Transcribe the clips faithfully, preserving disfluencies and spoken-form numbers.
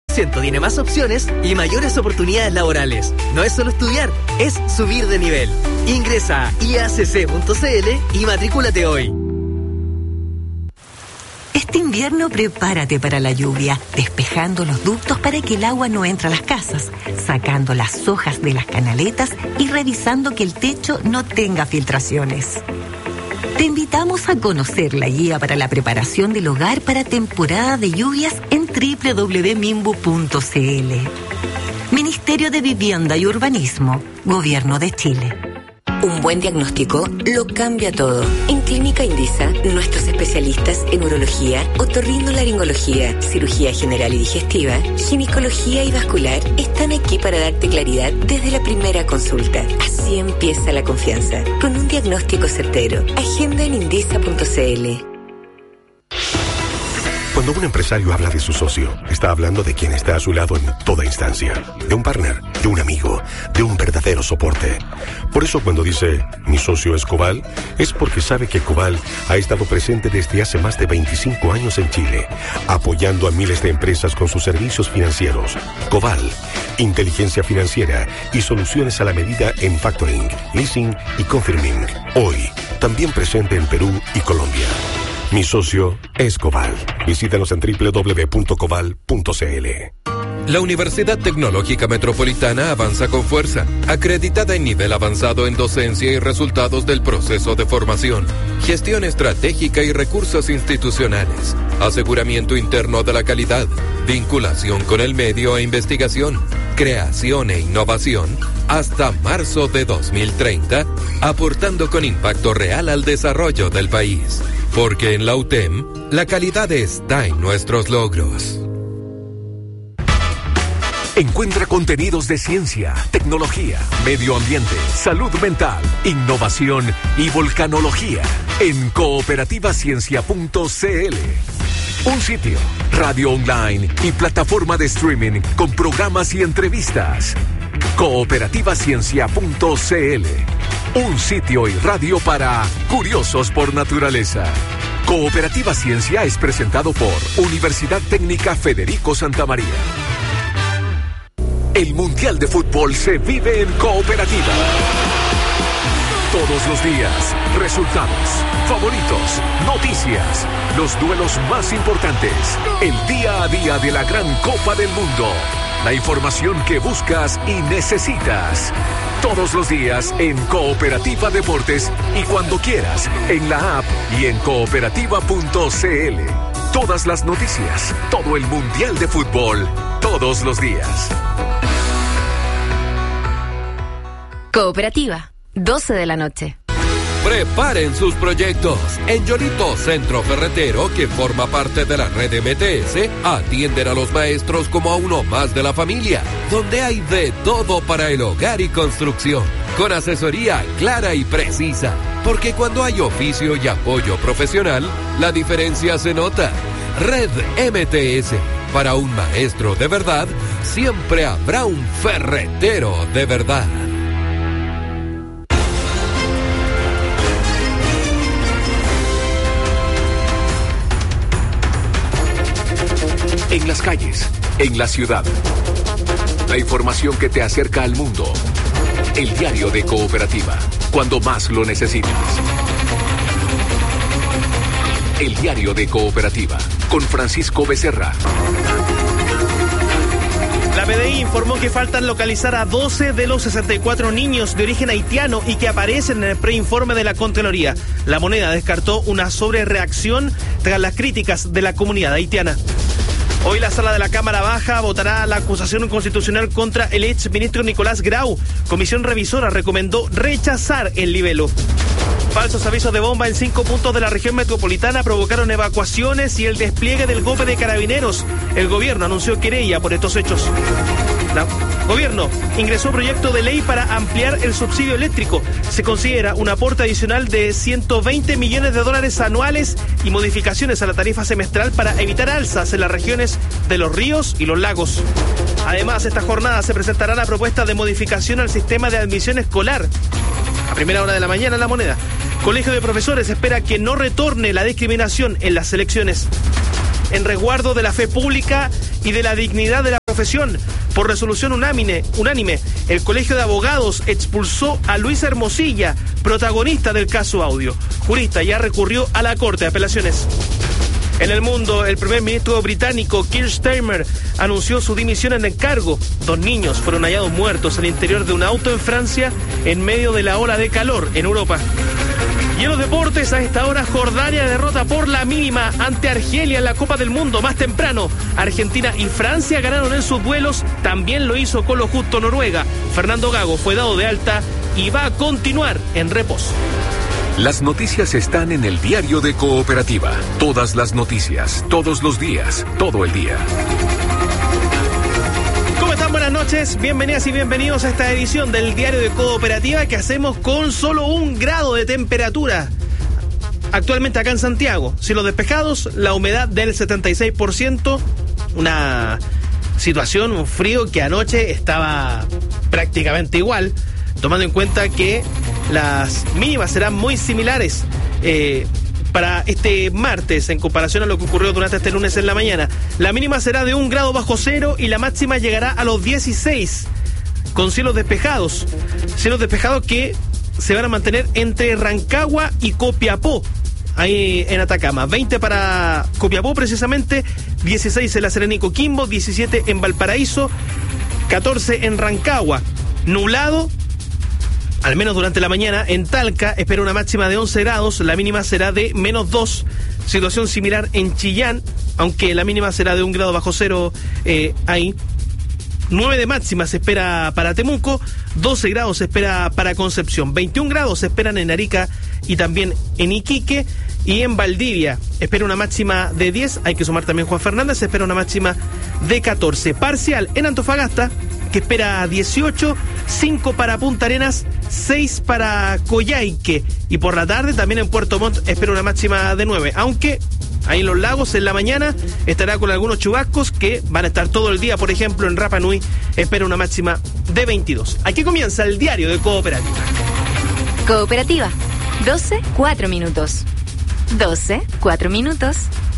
Tiene más opciones y mayores oportunidades laborales. No es solo estudiar, es subir de nivel. Ingresa a i a c c punto c l y matrículate hoy. Este invierno prepárate para la lluvia, despejando los ductos para que el agua no entre a las casas, sacando las hojas de las canaletas y revisando que el techo no tenga filtraciones. Te invitamos a conocer la guía para la preparación del hogar para temporada de lluvias en doble u doble u doble u punto minbu punto c l. Ministerio de Vivienda y Urbanismo, Gobierno de Chile. Un buen diagnóstico lo cambia todo. En Clínica Indisa, nuestros especialistas en urología, otorrinolaringología, cirugía general y digestiva, ginecología y vascular están aquí para darte claridad desde la primera consulta. Así empieza la confianza, con un diagnóstico certero. Agenda en indisa punto c l. Cuando un empresario habla de su socio, está hablando de quien está a su lado en toda instancia. De un partner, de un amigo, de un verdadero soporte. Por eso cuando dice, mi socio es Cobal, es porque sabe que Cobal ha estado presente desde hace más de veinticinco años en Chile, apoyando a miles de empresas con sus servicios financieros. Cobal, inteligencia financiera y soluciones a la medida en factoring, leasing y confirming. Hoy, también presente en Perú y Colombia. Mi socio es Cobal. Visítanos en doble u doble u doble u punto cobal punto c l. La Universidad Tecnológica Metropolitana avanza con fuerza, acreditada en nivel avanzado en docencia y resultados del proceso de formación, gestión estratégica y recursos institucionales, aseguramiento interno de la calidad, vinculación con el medio e investigación, creación e innovación, hasta marzo de dos mil treinta, aportando con impacto real al desarrollo del país. Porque en la U T E M, la calidad está en nuestros logros. Encuentra contenidos de ciencia, tecnología, medio ambiente, salud mental, innovación y volcanología en cooperativa ciencia punto c l. Un sitio, radio online y plataforma de streaming con programas y entrevistas. cooperativa ciencia punto c l. Un sitio y radio para curiosos por naturaleza. Cooperativa Ciencia es presentado por Universidad Técnica Federico Santa María. El Mundial de Fútbol se vive en Cooperativa. Todos los días, resultados, favoritos, noticias, los duelos más importantes, el día a día de la gran Copa del Mundo, la información que buscas y necesitas. Todos los días en Cooperativa Deportes y cuando quieras en la app y en cooperativa punto c l. Todas las noticias, todo el Mundial de Fútbol, todos los días. Cooperativa, doce de la noche. Preparen sus proyectos. En Yolito Centro Ferretero, que forma parte de la red M T S, atienden a los maestros como a uno más de la familia, donde hay de todo para el hogar y construcción, con asesoría clara y precisa, porque cuando hay oficio y apoyo profesional, la diferencia se nota. Red M T S, para un maestro de verdad, siempre habrá un ferretero de verdad. En las calles, en la ciudad. La información que te acerca al mundo. El diario de Cooperativa, cuando más lo necesites. El diario de Cooperativa, con Francisco Becerra. La P D I informó que faltan localizar a doce de los sesenta y cuatro niños de origen haitiano y que aparecen en el preinforme de la Contraloría. La Moneda descartó una sobrereacción tras las críticas de la comunidad haitiana. Hoy la sala de la Cámara Baja votará la acusación constitucional contra el exministro Nicolás Grau. Comisión revisora recomendó rechazar el libelo. Falsos avisos de bomba en cinco puntos de la región metropolitana provocaron evacuaciones y el despliegue del golpe de carabineros. El gobierno anunció querella por estos hechos. El gobierno ingresó proyecto de ley para ampliar el subsidio eléctrico. Se considera un aporte adicional de ciento veinte millones de dólares anuales y modificaciones a la tarifa semestral para evitar alzas en las regiones de los ríos y los lagos. Además, esta jornada se presentará la propuesta de modificación al sistema de admisión escolar. A primera hora de la mañana en La Moneda. Colegio de Profesores espera que no retorne la discriminación en las elecciones. En resguardo de la fe pública y de la dignidad de la profesión. Por resolución unánime, unánime, el Colegio de Abogados expulsó a Luis Hermosilla, protagonista del caso Audio. Jurista ya recurrió a la Corte de Apelaciones. En el mundo, el primer ministro británico Keir Starmer anunció su dimisión en el cargo. Dos niños fueron hallados muertos al interior de un auto en Francia en medio de la ola de calor en Europa. Y en los deportes, a esta hora, Jordania derrota por la mínima ante Argelia en la Copa del Mundo. Más temprano, Argentina y Francia ganaron en sus duelos. También lo hizo con lo justo Noruega. Fernando Gago fue dado de alta y va a continuar en reposo. Las noticias están en el diario de Cooperativa. Todas las noticias, todos los días, todo el día. ¿Cómo están? Buenas noches. Bienvenidas y bienvenidos a esta edición del diario de Cooperativa que hacemos con solo un grado de temperatura. Actualmente acá en Santiago, cielos despejados, la humedad del setenta y seis por ciento, una situación, un frío que anoche estaba prácticamente igual, tomando en cuenta que las mínimas serán muy similares eh, para este martes en comparación a lo que ocurrió durante este lunes en la mañana. La mínima será de un grado bajo cero y la máxima llegará a los dieciséis con cielos despejados. Cielos despejados que se van a mantener entre Rancagua y Copiapó, ahí en Atacama. veinte para Copiapó precisamente, dieciséis en La Serena y Coquimbo, diecisiete en Valparaíso, catorce en Rancagua. Nublado, al menos durante la mañana, en Talca espera una máxima de once grados, la mínima será de menos dos. Situación similar en Chillán, aunque la mínima será de un grado bajo cero eh, ahí. nueve de máxima se espera para Temuco, doce grados se espera para Concepción, veintiún grados se esperan en Arica y también en Iquique, y en Valdivia espera una máxima de diez, hay que sumar también Juan Fernández, se espera una máxima de catorce. Parcial en Antofagasta, que espera dieciocho, cinco para Punta Arenas, seis para Coyhaique, y por la tarde también en Puerto Montt espera una máxima de nueve, aunque ahí en los lagos en la mañana estará con algunos chubascos que van a estar todo el día. Por ejemplo, en Rapa Nui espera una máxima de veintidós. Aquí comienza el diario de Cooperativa. Cooperativa, doce, cuatro minutos. doce, cuatro minutos.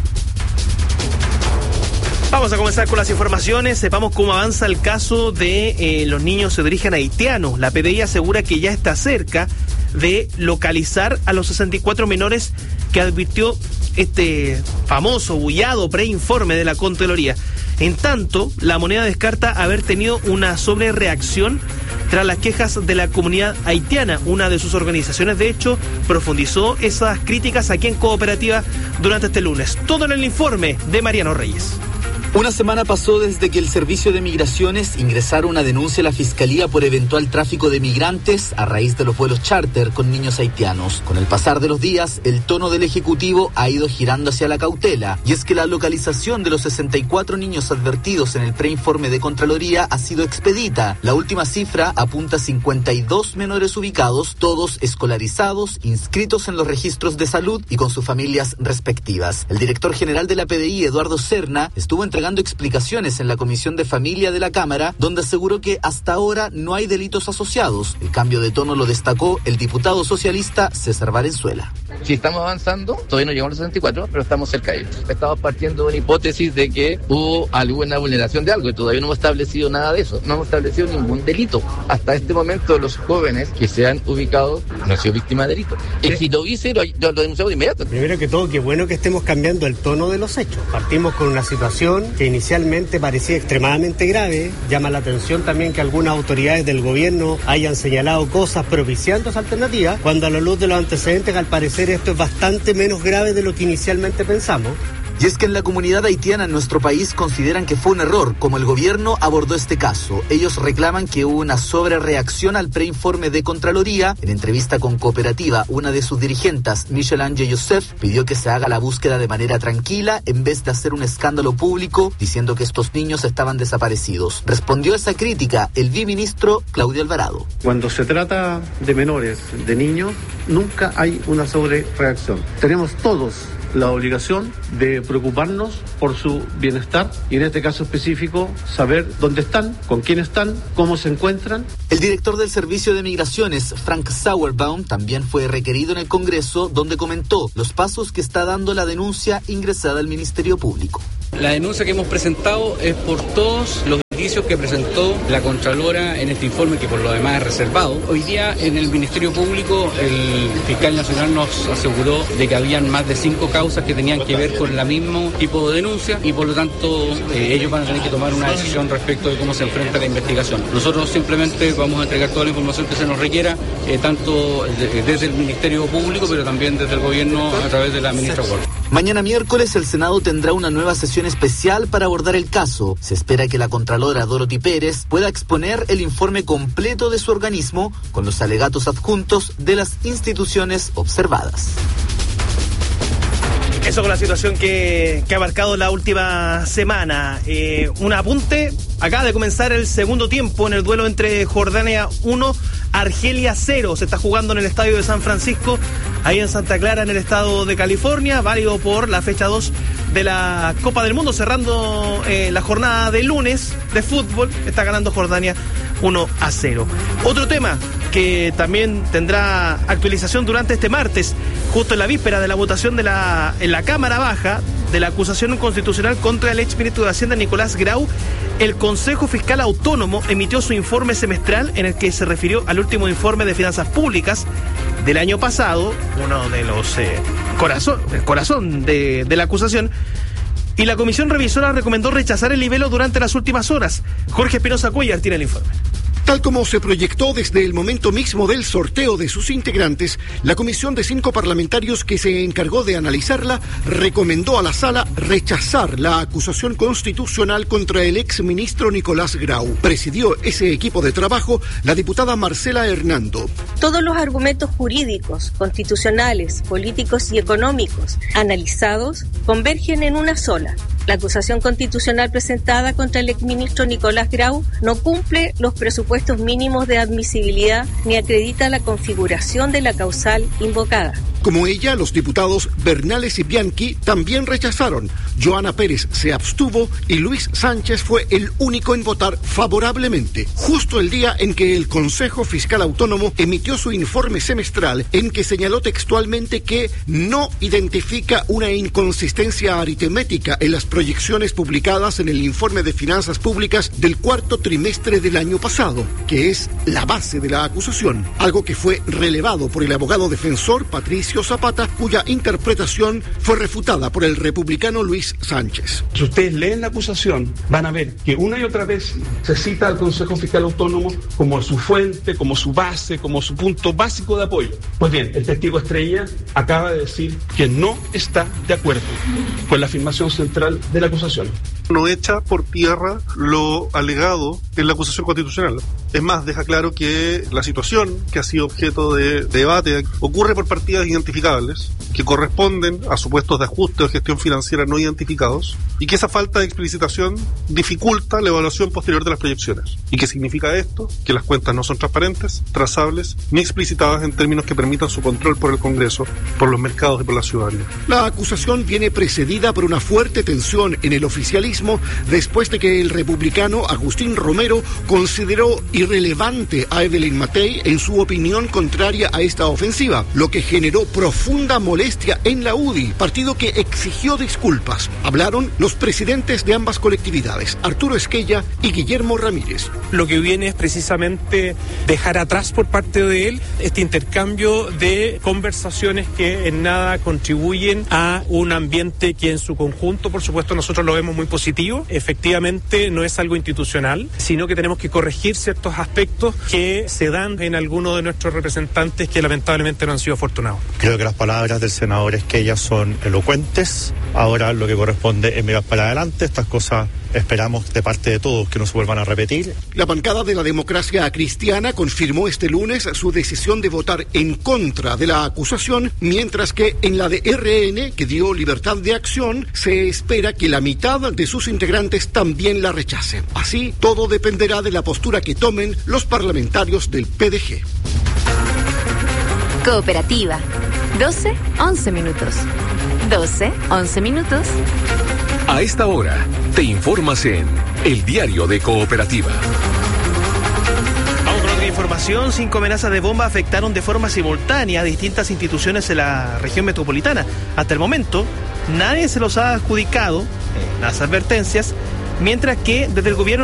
Vamos a comenzar con las informaciones. Sepamos cómo avanza el caso de eh, los niños de origen haitiano. La P D I asegura que ya está cerca de localizar a los sesenta y cuatro menores que advirtió este famoso bullado preinforme de la Contraloría. En tanto, La Moneda descarta haber tenido una sobrereacción tras las quejas de la comunidad haitiana. Una de sus organizaciones, de hecho, profundizó esas críticas aquí en Cooperativa durante este lunes. Todo en el informe de Mariano Reyes. Una semana pasó desde que el Servicio de Migraciones ingresara una denuncia a la Fiscalía por eventual tráfico de migrantes a raíz de los vuelos charter con niños haitianos. Con el pasar de los días, el tono del Ejecutivo ha ido girando hacia la cautela, y es que la localización de los sesenta y cuatro niños advertidos en el preinforme de Contraloría ha sido expedita. La última cifra apunta a cincuenta y dos menores ubicados, todos escolarizados, inscritos en los registros de salud y con sus familias respectivas. El director general de la P D I, Eduardo Serna, estuvo entregando explicaciones en la Comisión de Familia de la Cámara, donde aseguró que hasta ahora no hay delitos asociados. El cambio de tono lo destacó el diputado socialista César Valenzuela. Sí, estamos avanzando, todavía no llegamos a los sesenta y cuatro, pero estamos cerca de ellos. Estamos partiendo de una hipótesis de que hubo alguna vulneración de algo y todavía no hemos establecido nada de eso. No hemos establecido ningún delito. Hasta este momento los jóvenes que se han ubicado no han sido víctimas de delito. Y si lo hice, lo, lo denunciamos de inmediato. Primero que todo, qué bueno que estemos cambiando el tono de los hechos. Partimos con una situación que inicialmente parecía extremadamente grave. Llama la atención también que algunas autoridades del gobierno hayan señalado cosas propiciando esa alternativa, cuando a la luz de los antecedentes, al parecer, esto es bastante menos grave de lo que inicialmente pensamos. Y es que en la comunidad haitiana en nuestro país consideran que fue un error como el gobierno abordó este caso. Ellos reclaman que hubo una sobrereacción al preinforme de Contraloría. En entrevista con Cooperativa, una de sus dirigentes, Michelle Ange Joseph, pidió que se haga la búsqueda de manera tranquila en vez de hacer un escándalo público diciendo que estos niños estaban desaparecidos. Respondió a esa crítica el viceministro Claudio Alvarado. Cuando se trata de menores, de niños, nunca hay una sobrereacción. Tenemos todos la obligación de preocuparnos por su bienestar y en este caso específico saber dónde están, con quién están, cómo se encuentran. El director del Servicio de Migraciones, Frank Sauerbaum, también fue requerido en el Congreso, donde comentó los pasos que está dando la denuncia ingresada al Ministerio Público. La denuncia que hemos presentado es por todos los indicios que presentó la Contralora en este informe, que por lo demás es reservado. Hoy día en el Ministerio Público el fiscal nacional nos aseguró de que habían más de cinco causas que tenían que ver con el mismo tipo de denuncia y por lo tanto eh, ellos van a tener que tomar una decisión respecto de cómo se enfrenta la investigación. Nosotros simplemente vamos a entregar toda la información que se nos requiera, eh, tanto de, desde el Ministerio Público, pero también desde el gobierno a través de la ministra Ward. Mañana miércoles el Senado tendrá una nueva sesión especial para abordar el caso. Se espera que la Contralora Dorothy Pérez pueda exponer el informe completo de su organismo con los alegatos adjuntos de las instituciones observadas. Eso con la situación que, que ha marcado la última semana. Eh, un apunte, acaba de comenzar el segundo tiempo en el duelo entre Jordania uno, Argelia cero. Se está jugando en el estadio de San Francisco, ahí en Santa Clara, en el estado de California, válido por la fecha dos de la Copa del Mundo, cerrando eh, la jornada de lunes de fútbol. Está ganando Jordania uno a cero. Otro tema que también tendrá actualización durante este martes, justo en la víspera de la votación de la, en la Cámara Baja de la acusación constitucional contra el exministro de Hacienda Nicolás Grau, el Consejo Fiscal Autónomo emitió su informe semestral en el que se refirió al último informe de finanzas públicas del año pasado, uno de los eh, corazón, el corazón de, de la acusación, y la comisión revisora recomendó rechazar el libelo durante las últimas horas. Jorge Espinosa Cuellar tiene el informe. Tal como se proyectó desde el momento mismo del sorteo de sus integrantes, la comisión de cinco parlamentarios que se encargó de analizarla recomendó a la sala rechazar la acusación constitucional contra el exministro Nicolás Grau. Presidió ese equipo de trabajo la diputada Marcela Hernando. Todos los argumentos jurídicos, constitucionales, políticos y económicos analizados convergen en una sola. La acusación constitucional presentada contra el exministro Nicolás Grau no cumple los presupuestos mínimos de admisibilidad ni acredita la configuración de la causal invocada. Como ella, los diputados Bernales y Bianchi también rechazaron. Joana Pérez se abstuvo y Luis Sánchez fue el único en votar favorablemente, justo el día en que el Consejo Fiscal Autónomo emitió su informe semestral, en que señaló textualmente que no identifica una inconsistencia aritmética en las proyecciones publicadas en el informe de finanzas públicas del cuarto trimestre del año pasado, que es la base de la acusación, algo que fue relevado por el abogado defensor Patricio Zapata, cuya interpretación fue refutada por el republicano Luis Sánchez. Si ustedes leen la acusación, van a ver que una y otra vez se cita al Consejo Fiscal Autónomo como su fuente, como su base, como su punto básico de apoyo. Pues bien, el testigo estrella acaba de decir que no está de acuerdo con la afirmación central de la acusación. No echa por tierra lo alegado en la acusación constitucional. Es más, deja claro que la situación que ha sido objeto de, de debate ocurre por partidas identificables, que corresponden a supuestos de ajuste o gestión financiera no identificados, y que esa falta de explicitación dificulta la evaluación posterior de las proyecciones. ¿Y qué significa esto? Que las cuentas no son transparentes, trazables, ni explicitadas en términos que permitan su control por el Congreso, por los mercados y por la ciudadanía. La acusación viene precedida por una fuerte tensión en el oficialismo después de que el republicano Agustín Romero consideró irrelevante a Evelyn Matei en su opinión contraria a esta ofensiva, lo que generó profunda molestia en la U D I, partido que exigió disculpas. Hablaron los presidentes de ambas colectividades, Arturo Esquella y Guillermo Ramírez. Lo que viene es precisamente dejar atrás por parte de él este intercambio de conversaciones que en nada contribuyen a un ambiente que en su conjunto, por supuesto, nosotros lo vemos muy positivo. Efectivamente, no es algo institucional, sino que tenemos que corregir ciertos aspectos que se dan en algunos de nuestros representantes que lamentablemente no han sido afortunados. Creo que las palabras del senador Esquella son elocuentes. Ahora lo que corresponde es mirar para adelante. Estas cosas esperamos de parte de todos que no se vuelvan a repetir. La bancada de la Democracia Cristiana confirmó este lunes su decisión de votar en contra de la acusación, mientras que en la de R N, que dio libertad de acción, se espera que la mitad de sus integrantes también la rechacen. Así, todo dependerá de la postura que tomen los parlamentarios del P D G. Cooperativa. doce, once minutos. doce, once minutos. A esta hora, te informas en El Diario de Cooperativa. Vamos con otra información. Cinco amenazas de bomba afectaron de forma simultánea a distintas instituciones en la región metropolitana. Hasta el momento, nadie se los ha adjudicado eh, las advertencias, mientras que desde el gobierno anunciaron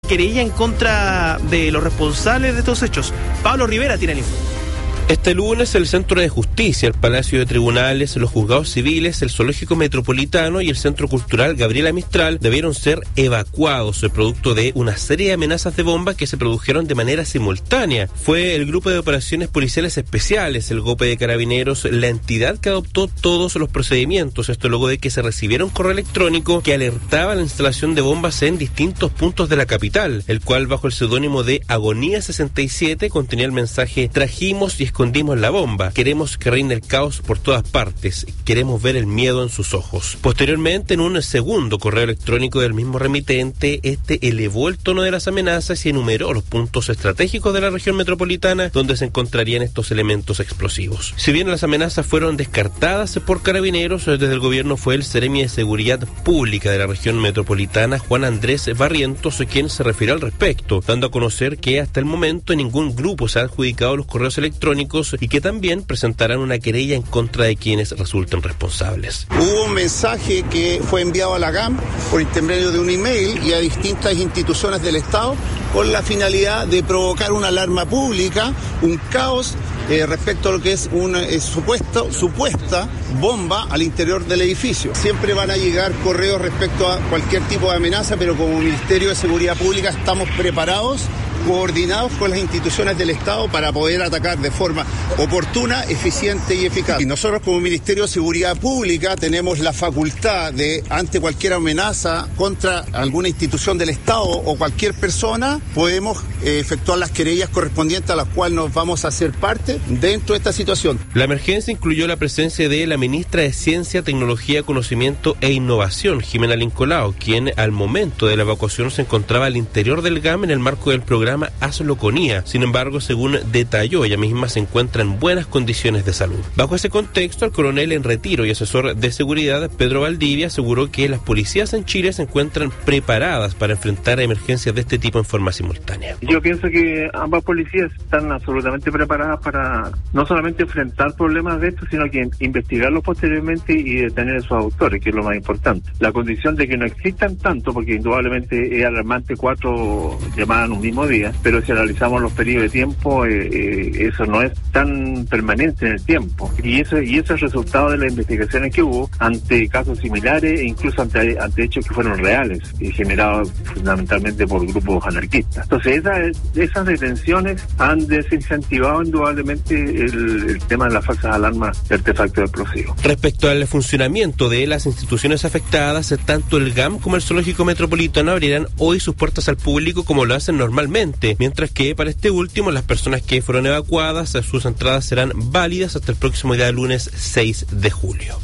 querella en contra de los responsables de estos hechos. Pablo Rivera tiene el informe. Este lunes el Centro de Justicia, el Palacio de Tribunales, los Juzgados Civiles, el Zoológico Metropolitano y el Centro Cultural Gabriela Mistral debieron ser evacuados, producto de una serie de amenazas de bomba que se produjeron de manera simultánea. Fue el Grupo de Operaciones Policiales Especiales, el GOPE de Carabineros, la entidad que adoptó todos los procedimientos, esto luego de que se recibiera un correo electrónico que alertaba la instalación de bombas en distintos puntos de la capital, el cual bajo el seudónimo de Agonía sesenta y siete contenía el mensaje: trajimos y escondimos la bomba, queremos que reine el caos por todas partes, queremos ver el miedo en sus ojos. Posteriormente, en un segundo correo electrónico del mismo remitente, este elevó el tono de las amenazas y enumeró los puntos estratégicos de la región metropolitana donde se encontrarían estos elementos explosivos. Si bien las amenazas fueron descartadas por Carabineros, desde el gobierno fue el Seremi de Seguridad Pública de la región metropolitana, Juan Andrés Barrientos, quien se refirió al respecto, dando a conocer que hasta el momento ningún grupo se ha adjudicado los correos electrónicos y que también presentarán una querella en contra de quienes resulten responsables. Hubo un mensaje que fue enviado a la G A M por intermedio de un email y a distintas instituciones del Estado con la finalidad de provocar una alarma pública, un caos eh, respecto a lo que es una eh, supuesto, supuesta bomba al interior del edificio. Siempre van a llegar correos respecto a cualquier tipo de amenaza, pero como Ministerio de Seguridad Pública estamos preparados, coordinados con las instituciones del Estado para poder atacar de forma oportuna, eficiente y eficaz. Y nosotros como Ministerio de Seguridad Pública tenemos la facultad de, ante cualquier amenaza contra alguna institución del Estado o cualquier persona, podemos eh, efectuar las querellas correspondientes a las cuales nos vamos a hacer parte dentro de esta situación. La emergencia incluyó la presencia de la ministra de Ciencia, Tecnología, Conocimiento e Innovación, Jimena Lincolao, quien al momento de la evacuación se encontraba al interior del G A M en el marco del programa Asloconía. Sin embargo, según detalló, ella misma se encuentra en buenas condiciones de salud. Bajo ese contexto, el coronel en retiro y asesor de seguridad, Pedro Valdivia, aseguró que las policías en Chile se encuentran preparadas para enfrentar emergencias de este tipo en forma simultánea. Yo pienso que ambas policías están absolutamente preparadas para no solamente enfrentar problemas de estos, sino que investigarlos posteriormente y detener a sus autores, que es lo más importante. La condición de que no existan tanto, porque indudablemente es alarmante cuatro llamadas en un mismo día, pero si analizamos los periodos de tiempo, eh, eh, eso no es tan permanente en el tiempo. Y eso y eso es resultado de las investigaciones que hubo ante casos similares e incluso ante, ante hechos que fueron reales y generados fundamentalmente por grupos anarquistas. Entonces, esas, esas detenciones han desincentivado indudablemente el, el tema de las falsas alarmas de artefactos explosivos. Respecto al funcionamiento de las instituciones afectadas, tanto el G A M como el Zoológico Metropolitano abrirán hoy sus puertas al público como lo hacen normalmente, mientras que para este último las personas que fueron evacuadas, sus entradas serán válidas hasta el próximo día lunes seis de julio.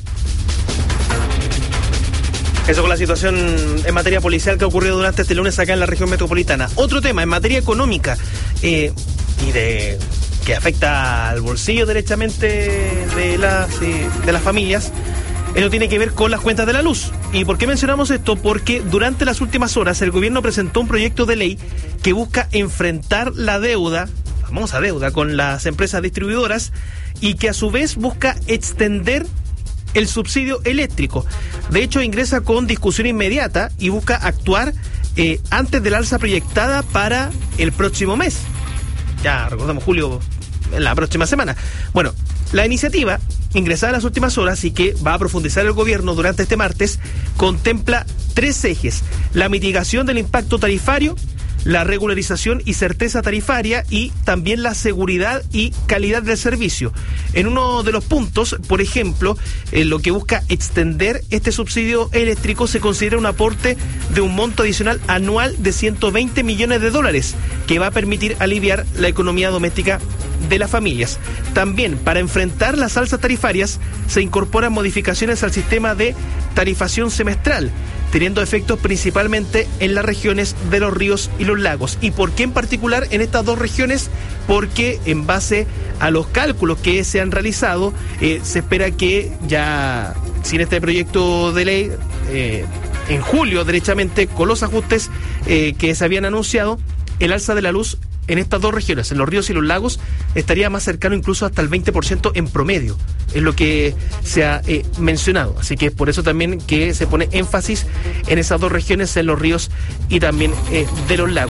Eso con la situación en materia policial que ocurrió durante este lunes acá en la región metropolitana. Otro tema en materia económica eh, y de que afecta al bolsillo derechamente de las, eh, de las familias. Eso tiene que ver con las cuentas de la luz. ¿Y por qué mencionamos esto? Porque durante las últimas horas el gobierno presentó un proyecto de ley que busca enfrentar la deuda, famosa deuda, con las empresas distribuidoras y que a su vez busca extender el subsidio eléctrico. De hecho, ingresa con discusión inmediata y busca actuar eh, antes del alza proyectada para el próximo mes. Ya recordamos julio, en la próxima semana. Bueno, la iniciativa, ingresada en las últimas horas y que va a profundizar el gobierno durante este martes, contempla tres ejes: la mitigación del impacto tarifario, la regularización y certeza tarifaria y también la seguridad y calidad del servicio. En uno de los puntos, por ejemplo, eh, lo que busca extender este subsidio eléctrico se considera un aporte de un monto adicional anual de ciento veinte millones de dólares que va a permitir aliviar la economía doméstica de las familias. También, para enfrentar las alzas tarifarias, se incorporan modificaciones al sistema de tarifación semestral, teniendo efectos principalmente en las regiones de los ríos y los lagos. ¿Y por qué en particular en estas dos regiones? Porque en base a los cálculos que se han realizado, eh, se espera que ya, sin este proyecto de ley, eh, en julio, derechamente, con los ajustes eh, que se habían anunciado, el alza de la luz en estas dos regiones, en los ríos y los lagos, estaría más cercano incluso hasta el veinte por ciento en promedio, es lo que se ha eh, mencionado. Así que es por eso también que se pone énfasis en esas dos regiones, en los ríos y también eh, de los lagos.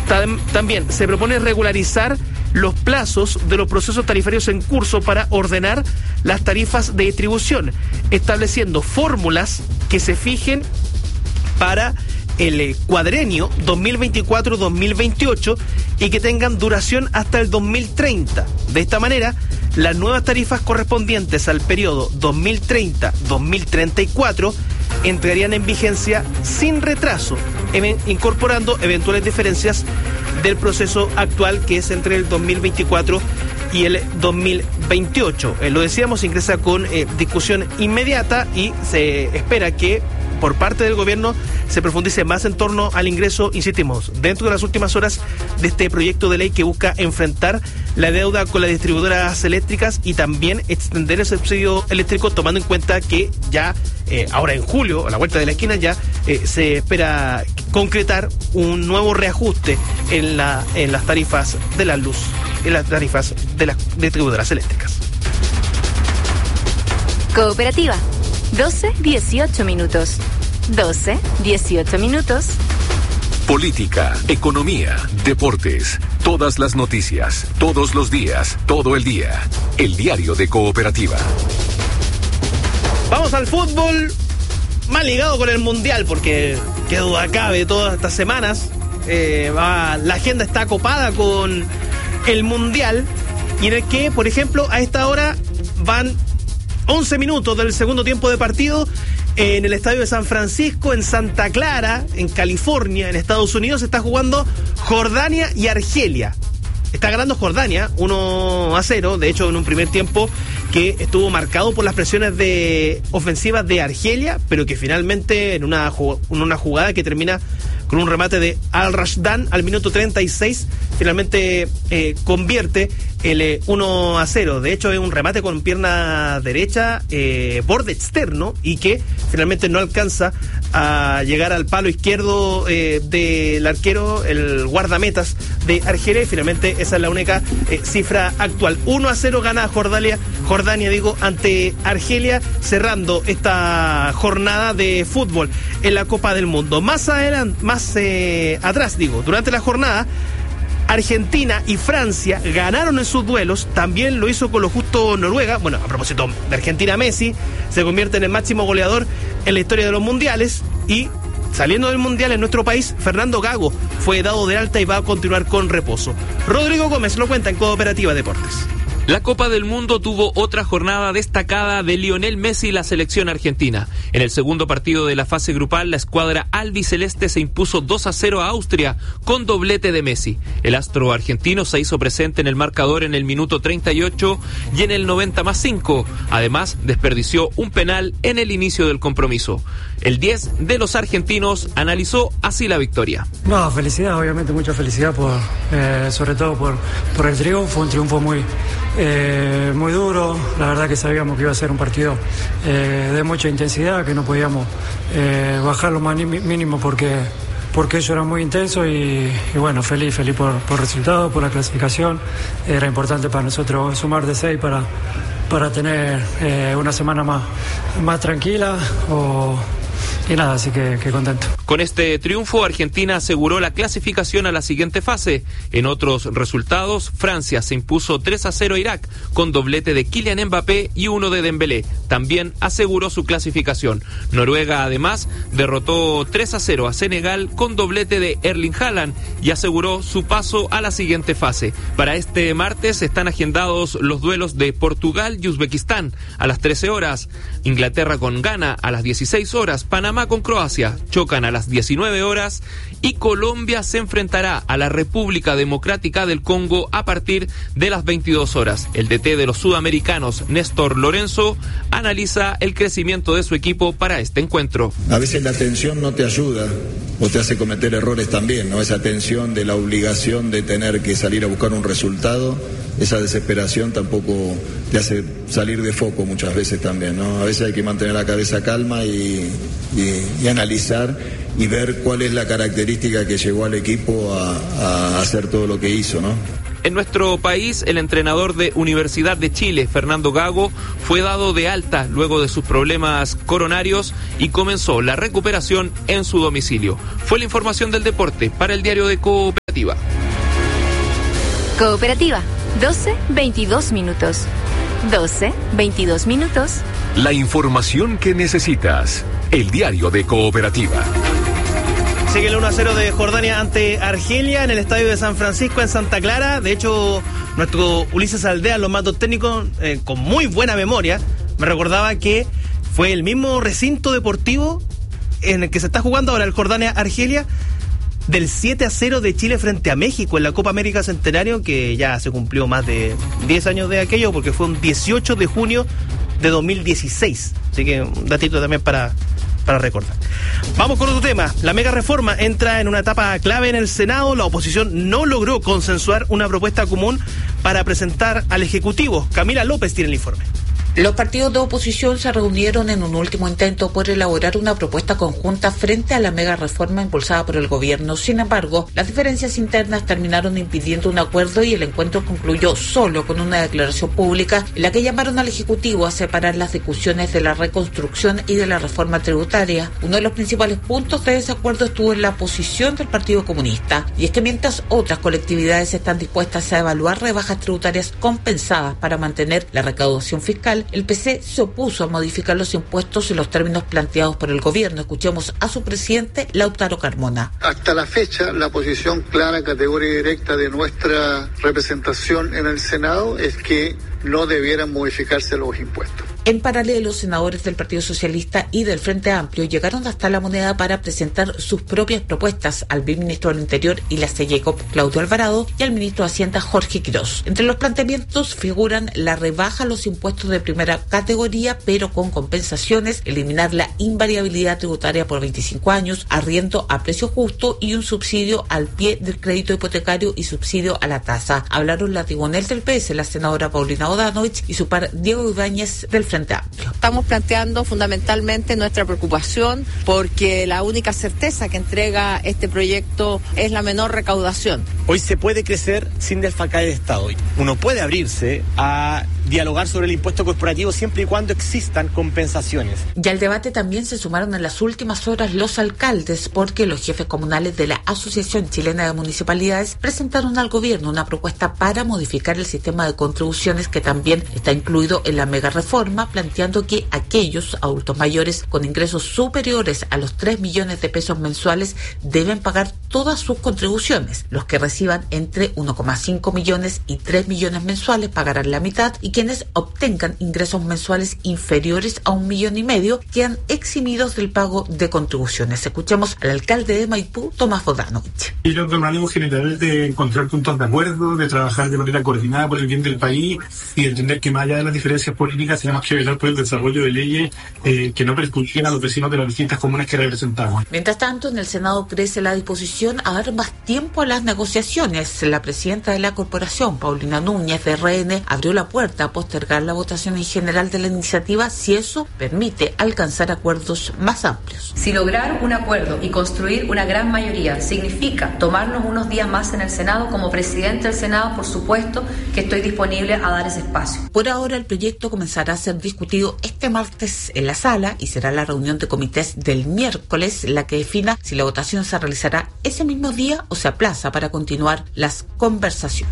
También se propone regularizar los plazos de los procesos tarifarios en curso para ordenar las tarifas de distribución, estableciendo fórmulas que se fijen para el cuadrenio dos mil veinticuatro dos mil veintiocho y que tengan duración hasta el dos mil treinta. De esta manera, las nuevas tarifas correspondientes al periodo dos mil treinta dos mil treinta y cuatro entrarían en vigencia sin retraso, incorporando eventuales diferencias del proceso actual, que es entre el dos mil veinticuatro y el dos mil veintiocho. Eh, lo decíamos, ingresa con eh, discusión inmediata y se espera que por parte del gobierno se profundice más en torno al ingreso, insistimos, dentro de las últimas horas de este proyecto de ley que busca enfrentar la deuda con las distribuidoras eléctricas y también extender el subsidio eléctrico, tomando en cuenta que ya eh, ahora en julio, a la vuelta de la esquina, ya eh, se espera concretar un nuevo reajuste en, la, en las tarifas de la luz, en las tarifas de las distribuidoras eléctricas. Cooperativa. doce dieciocho minutos. doce dieciocho minutos. Política, economía, deportes, todas las noticias, todos los días, todo el día. El diario de Cooperativa. Vamos al fútbol, más ligado con el Mundial, porque qué duda cabe, todas estas semanas eh, va, la agenda está copada con el Mundial, y en el que, por ejemplo, a esta hora van once minutos del segundo tiempo de partido en el estadio de San Francisco, en Santa Clara, en California, en Estados Unidos. Se está jugando Jordania y Argelia. Está ganando Jordania uno a cero, de hecho en un primer tiempo que estuvo marcado por las presiones de ofensivas de Argelia, pero que finalmente en una, en una jugada que termina con un remate de Al-Rashdan al minuto treinta y seis, finalmente eh, convierte el eh, uno a cero. De hecho es un remate con pierna derecha, eh, borde externo, y que finalmente no alcanza a llegar al palo izquierdo eh, del arquero, el guardametas de Argelia, y finalmente esa es la única eh, cifra actual. uno a cero gana Jordania, Jordania digo, ante Argelia, cerrando esta jornada de fútbol en la Copa del Mundo. Más adelante, más eh, atrás digo, durante la jornada, Argentina y Francia ganaron en sus duelos, también lo hizo con lo justo Noruega. Bueno, a propósito de Argentina, Messi se convierte en el máximo goleador en la historia de los mundiales, y saliendo del mundial en nuestro país, Fernando Gago fue dado de alta y va a continuar con reposo. Rodrigo Gómez lo cuenta en Cooperativa Deportes. La Copa del Mundo tuvo otra jornada destacada de Lionel Messi y la selección argentina. En el segundo partido de la fase grupal, la escuadra albiceleste se impuso dos a cero a Austria con doblete de Messi. El astro argentino se hizo presente en el marcador en el minuto treinta y ocho y en el noventa más cinco. Además, desperdició un penal en el inicio del compromiso. El diez de los argentinos analizó así la victoria. No, felicidad, obviamente mucha felicidad, por eh, sobre todo por, por el triunfo, un triunfo muy... Eh, muy duro. La verdad que sabíamos que iba a ser un partido eh, de mucha intensidad, que no podíamos eh, bajar lo más mínimo porque, porque ello era muy intenso, y, y bueno, feliz, feliz por, por el resultado, por la clasificación. Era importante para nosotros sumar de seis para, para tener eh, una semana más, más tranquila o... Y nada, así que, que contento. Con este triunfo, Argentina aseguró la clasificación a la siguiente fase. En otros resultados, Francia se impuso tres a cero a Irak con doblete de Kylian Mbappé y uno de Dembélé. También aseguró su clasificación. Noruega, además, derrotó tres a cero a Senegal con doblete de Erling Haaland y aseguró su paso a la siguiente fase. Para este martes están agendados los duelos de Portugal y Uzbekistán a las trece horas, Inglaterra con Ghana a las dieciséis horas, Panamá con Croacia chocan a las diecinueve horas y Colombia se enfrentará a la República Democrática del Congo a partir de las veintidós horas. El D T de los sudamericanos, Néstor Lorenzo, analiza el crecimiento de su equipo para este encuentro. A veces la tensión no te ayuda o te hace cometer errores también, ¿no? Esa tensión de la obligación de tener que salir a buscar un resultado, esa desesperación tampoco te hace salir de foco muchas veces también, ¿no? A veces hay que mantener la cabeza calma y, y, y analizar y ver cuál es la característica que llevó al equipo a, a hacer todo lo que hizo, ¿no? En nuestro país, el entrenador de Universidad de Chile, Fernando Gago, fue dado de alta luego de sus problemas coronarios y comenzó la recuperación en su domicilio. Fue la información del deporte para el diario de Cooperativa. Cooperativa. Cooperativa, doce veintidós minutos. doce veintidós minutos. La información que necesitas. El diario de Cooperativa. Sigue el uno a cero de Jordania ante Argelia en el estadio de San Francisco en Santa Clara. De hecho, nuestro Ulises Aldea, los mandos técnicos, eh, con muy buena memoria, me recordaba que fue el mismo recinto deportivo en el que se está jugando ahora el Jordania-Argelia del siete a cero de Chile frente a México en la Copa América Centenario, que ya se cumplió más de diez años de aquello, porque fue un dieciocho de junio de dos mil dieciséis. Así que un datito también para... para recordar. Vamos con otro tema. La mega reforma entra en una etapa clave en el Senado. La oposición no logró consensuar una propuesta común para presentar al Ejecutivo. Camila López tiene el informe. Los partidos de oposición se reunieron en un último intento por elaborar una propuesta conjunta frente a la mega reforma impulsada por el gobierno. Sin embargo, las diferencias internas terminaron impidiendo un acuerdo y el encuentro concluyó solo con una declaración pública en la que llamaron al Ejecutivo a separar las discusiones de la reconstrucción y de la reforma tributaria. Uno de los principales puntos de desacuerdo estuvo en la posición del Partido Comunista, y es que mientras otras colectividades están dispuestas a evaluar rebajas tributarias compensadas para mantener la recaudación fiscal, el P C se opuso a modificar los impuestos en los términos planteados por el gobierno. Escuchemos a su presidente, Lautaro Carmona. Hasta la fecha, la posición clara, categoría directa de nuestra representación en el Senado es que no debieran modificarse los impuestos. En paralelo, senadores del Partido Socialista y del Frente Amplio llegaron hasta La Moneda para presentar sus propias propuestas al ministro del Interior y la C E C O P, Claudio Alvarado, y al ministro de Hacienda, Jorge Quirós. Entre los planteamientos figuran la rebaja a los impuestos de primera categoría, pero con compensaciones, eliminar la invariabilidad tributaria por veinticinco años, arriendo a precio justo y un subsidio al pie del crédito hipotecario y subsidio a la tasa. Hablaron la tribunal del P S, la senadora Paulina Odanovich, y su par Diego Ibáñez del Frente Amplio. Estamos planteando fundamentalmente nuestra preocupación porque la única certeza que entrega este proyecto es la menor recaudación. Hoy se puede crecer sin desfalcar el Estado. Uno puede abrirse a dialogar sobre el impuesto corporativo siempre y cuando existan compensaciones. Y al debate también se sumaron en las últimas horas los alcaldes, porque los jefes comunales de la Asociación Chilena de Municipalidades presentaron al gobierno una propuesta para modificar el sistema de contribuciones que también está incluido en la mega reforma, planteando que aquellos adultos mayores con ingresos superiores a los tres millones de pesos mensuales deben pagar todas sus contribuciones. Los que reciban entre uno coma cinco millones y tres millones mensuales pagarán la mitad, y quienes obtengan ingresos mensuales inferiores a un millón y medio quedan eximidos del pago de contribuciones. Escuchemos al alcalde de Maipú, Tomás Bodanovich. Y creo que un ánimo general de encontrar puntos de acuerdo, de trabajar de manera coordinada por el bien del país y de entender que más allá de las diferencias políticas tenemos que velar por el desarrollo de leyes eh, que no perjudiquen a los vecinos de las distintas comunas que representamos. Mientras tanto, en el Senado crece la disposición a dar más tiempo a las negociaciones. La presidenta de la corporación, Paulina Núñez, de R N, abrió la puerta a postergar la votación en general de la iniciativa si eso permite alcanzar acuerdos más amplios. Si lograr un acuerdo y construir una gran mayoría significa tomarnos unos días más en el Senado, como presidente del Senado, por supuesto que estoy disponible a dar ese espacio. Por ahora, el proyecto comenzará a ser discutido este martes en la sala y será la reunión de comités del miércoles la que defina si la votación se realizará ese mismo día o se aplaza para continuar las conversaciones.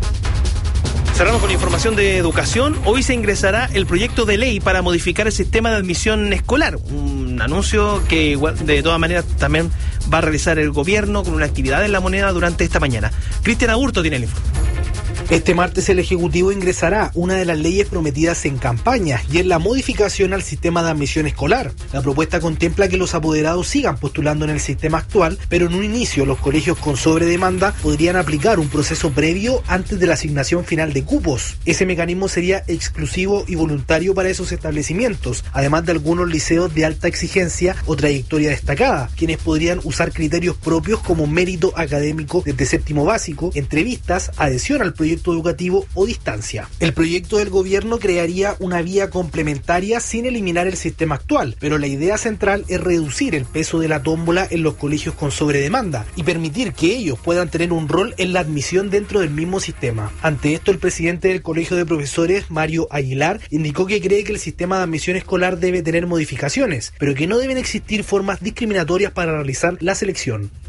Cerramos con información de educación. Hoy se ingresará el proyecto de ley para modificar el sistema de admisión escolar. Un anuncio que igual, de todas maneras también va a realizar el gobierno con una actividad en La Moneda durante esta mañana. Cristian Aburto tiene el informe. Este martes el Ejecutivo ingresará una de las leyes prometidas en campaña, y es la modificación al sistema de admisión escolar. La propuesta contempla que los apoderados sigan postulando en el sistema actual, pero en un inicio los colegios con sobredemanda podrían aplicar un proceso previo antes de la asignación final de cupos. Ese mecanismo sería exclusivo y voluntario para esos establecimientos, además de algunos liceos de alta exigencia o trayectoria destacada, quienes podrían usar criterios propios como mérito académico desde séptimo básico, entrevistas, adhesión al proyecto educativo o distancia. El proyecto del gobierno crearía una vía complementaria sin eliminar el sistema actual, pero la idea central es reducir el peso de la tómbola en los colegios con sobredemanda y permitir que ellos puedan tener un rol en la admisión dentro del mismo sistema. Ante esto, el presidente del Colegio de Profesores, Mario Aguilar, indicó que cree que el sistema de admisión escolar debe tener modificaciones, pero que no deben existir formas discriminatorias para realizar la selección.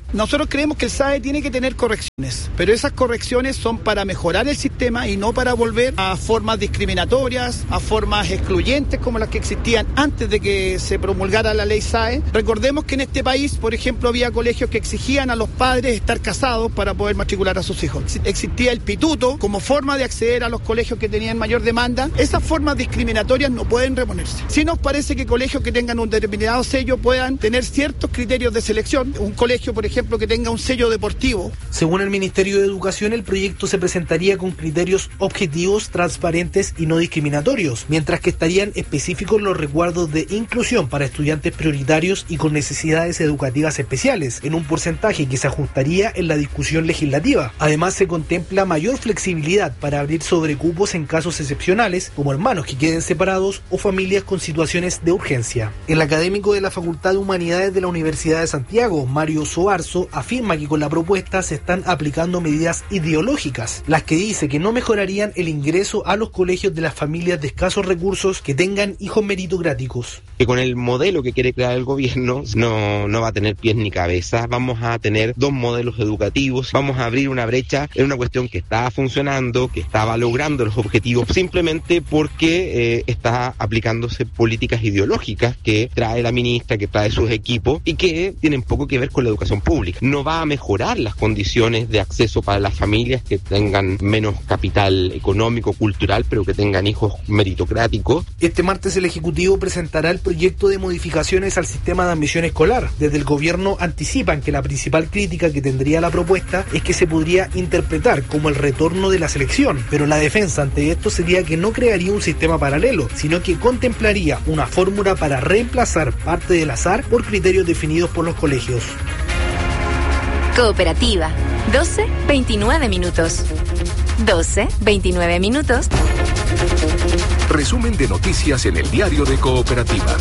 Nosotros creemos que el S A E tiene que tener correcciones, pero esas correcciones son para mejorar el sistema y no para volver a formas discriminatorias, a formas excluyentes como las que existían antes de que se promulgara la ley S A E. Recordemos que en este país, por ejemplo, había colegios que exigían a los padres estar casados para poder matricular a sus hijos. Existía el pituto como forma de acceder a los colegios que tenían mayor demanda. Esas formas discriminatorias no pueden reponerse. Sí nos parece que colegios que tengan un determinado sello puedan tener ciertos criterios de selección. Un colegio, por ejemplo, que tenga un sello deportivo. Según el Ministerio de Educación, el proyecto se presentaría con criterios objetivos, transparentes y no discriminatorios, mientras que estarían específicos los resguardos de inclusión para estudiantes prioritarios y con necesidades educativas especiales, en un porcentaje que se ajustaría en la discusión legislativa. Además, se contempla mayor flexibilidad para abrir sobrecupos en casos excepcionales, como hermanos que queden separados o familias con situaciones de urgencia. El académico de la Facultad de Humanidades de la Universidad de Santiago, Mario Soarzo, afirma que con la propuesta se están aplicando medidas ideológicas, las que dice que no mejorarían el ingreso a los colegios de las familias de escasos recursos que tengan hijos meritocráticos. Que con el modelo que quiere crear el gobierno no, no va a tener pies ni cabeza, vamos a tener dos modelos educativos, vamos a abrir una brecha en una cuestión que estaba funcionando, que estaba logrando los objetivos, simplemente porque eh, está aplicándose políticas ideológicas que trae la ministra, que trae sus equipos y que tienen poco que ver con la educación pública. No va a mejorar las condiciones de acceso para las familias que tengan menos capital económico, cultural, pero que tengan hijos meritocráticos. Este martes el Ejecutivo presentará el proyecto de modificaciones al sistema de admisión escolar. Desde el gobierno anticipan que la principal crítica que tendría la propuesta es que se podría interpretar como el retorno de la selección, pero la defensa ante esto sería que no crearía un sistema paralelo, sino que contemplaría una fórmula para reemplazar parte del azar por criterios definidos por los colegios. Cooperativa, doce veintinueve minutos. doce veintinueve minutos. Resumen de noticias en el diario de Cooperativa.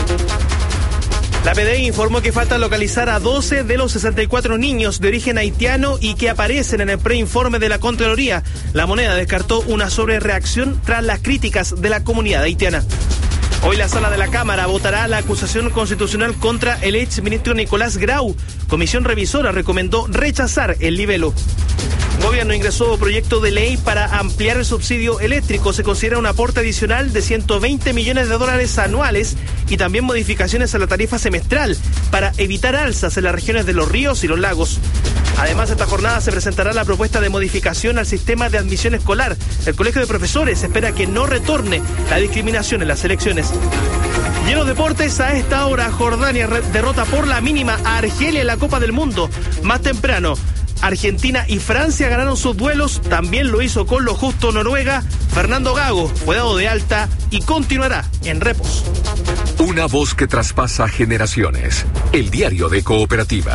La P D I informó que falta localizar a doce de los sesenta y cuatro niños de origen haitiano y que aparecen en el preinforme de la Contraloría. La Moneda descartó una sobrereacción tras las críticas de la comunidad haitiana. Hoy la sala de la Cámara votará la acusación constitucional contra el exministro Nicolás Grau. Comisión revisora recomendó rechazar el libelo. Gobierno ingresó proyecto de ley para ampliar el subsidio eléctrico. Se considera un aporte adicional de ciento veinte millones de dólares anuales y también modificaciones a la tarifa semestral para evitar alzas en las regiones de los ríos y los lagos. Además, esta jornada se presentará la propuesta de modificación al sistema de admisión escolar. El Colegio de Profesores espera que no retorne la discriminación en las elecciones. Y en los deportes, a esta hora, Jordania derrota por la mínima a Argelia en la Copa del Mundo. Más temprano, Argentina y Francia ganaron sus duelos, también lo hizo con lo justo Noruega. Fernando Gago fue dado de alta y continuará en repos. Una voz que traspasa generaciones. El diario de Cooperativa.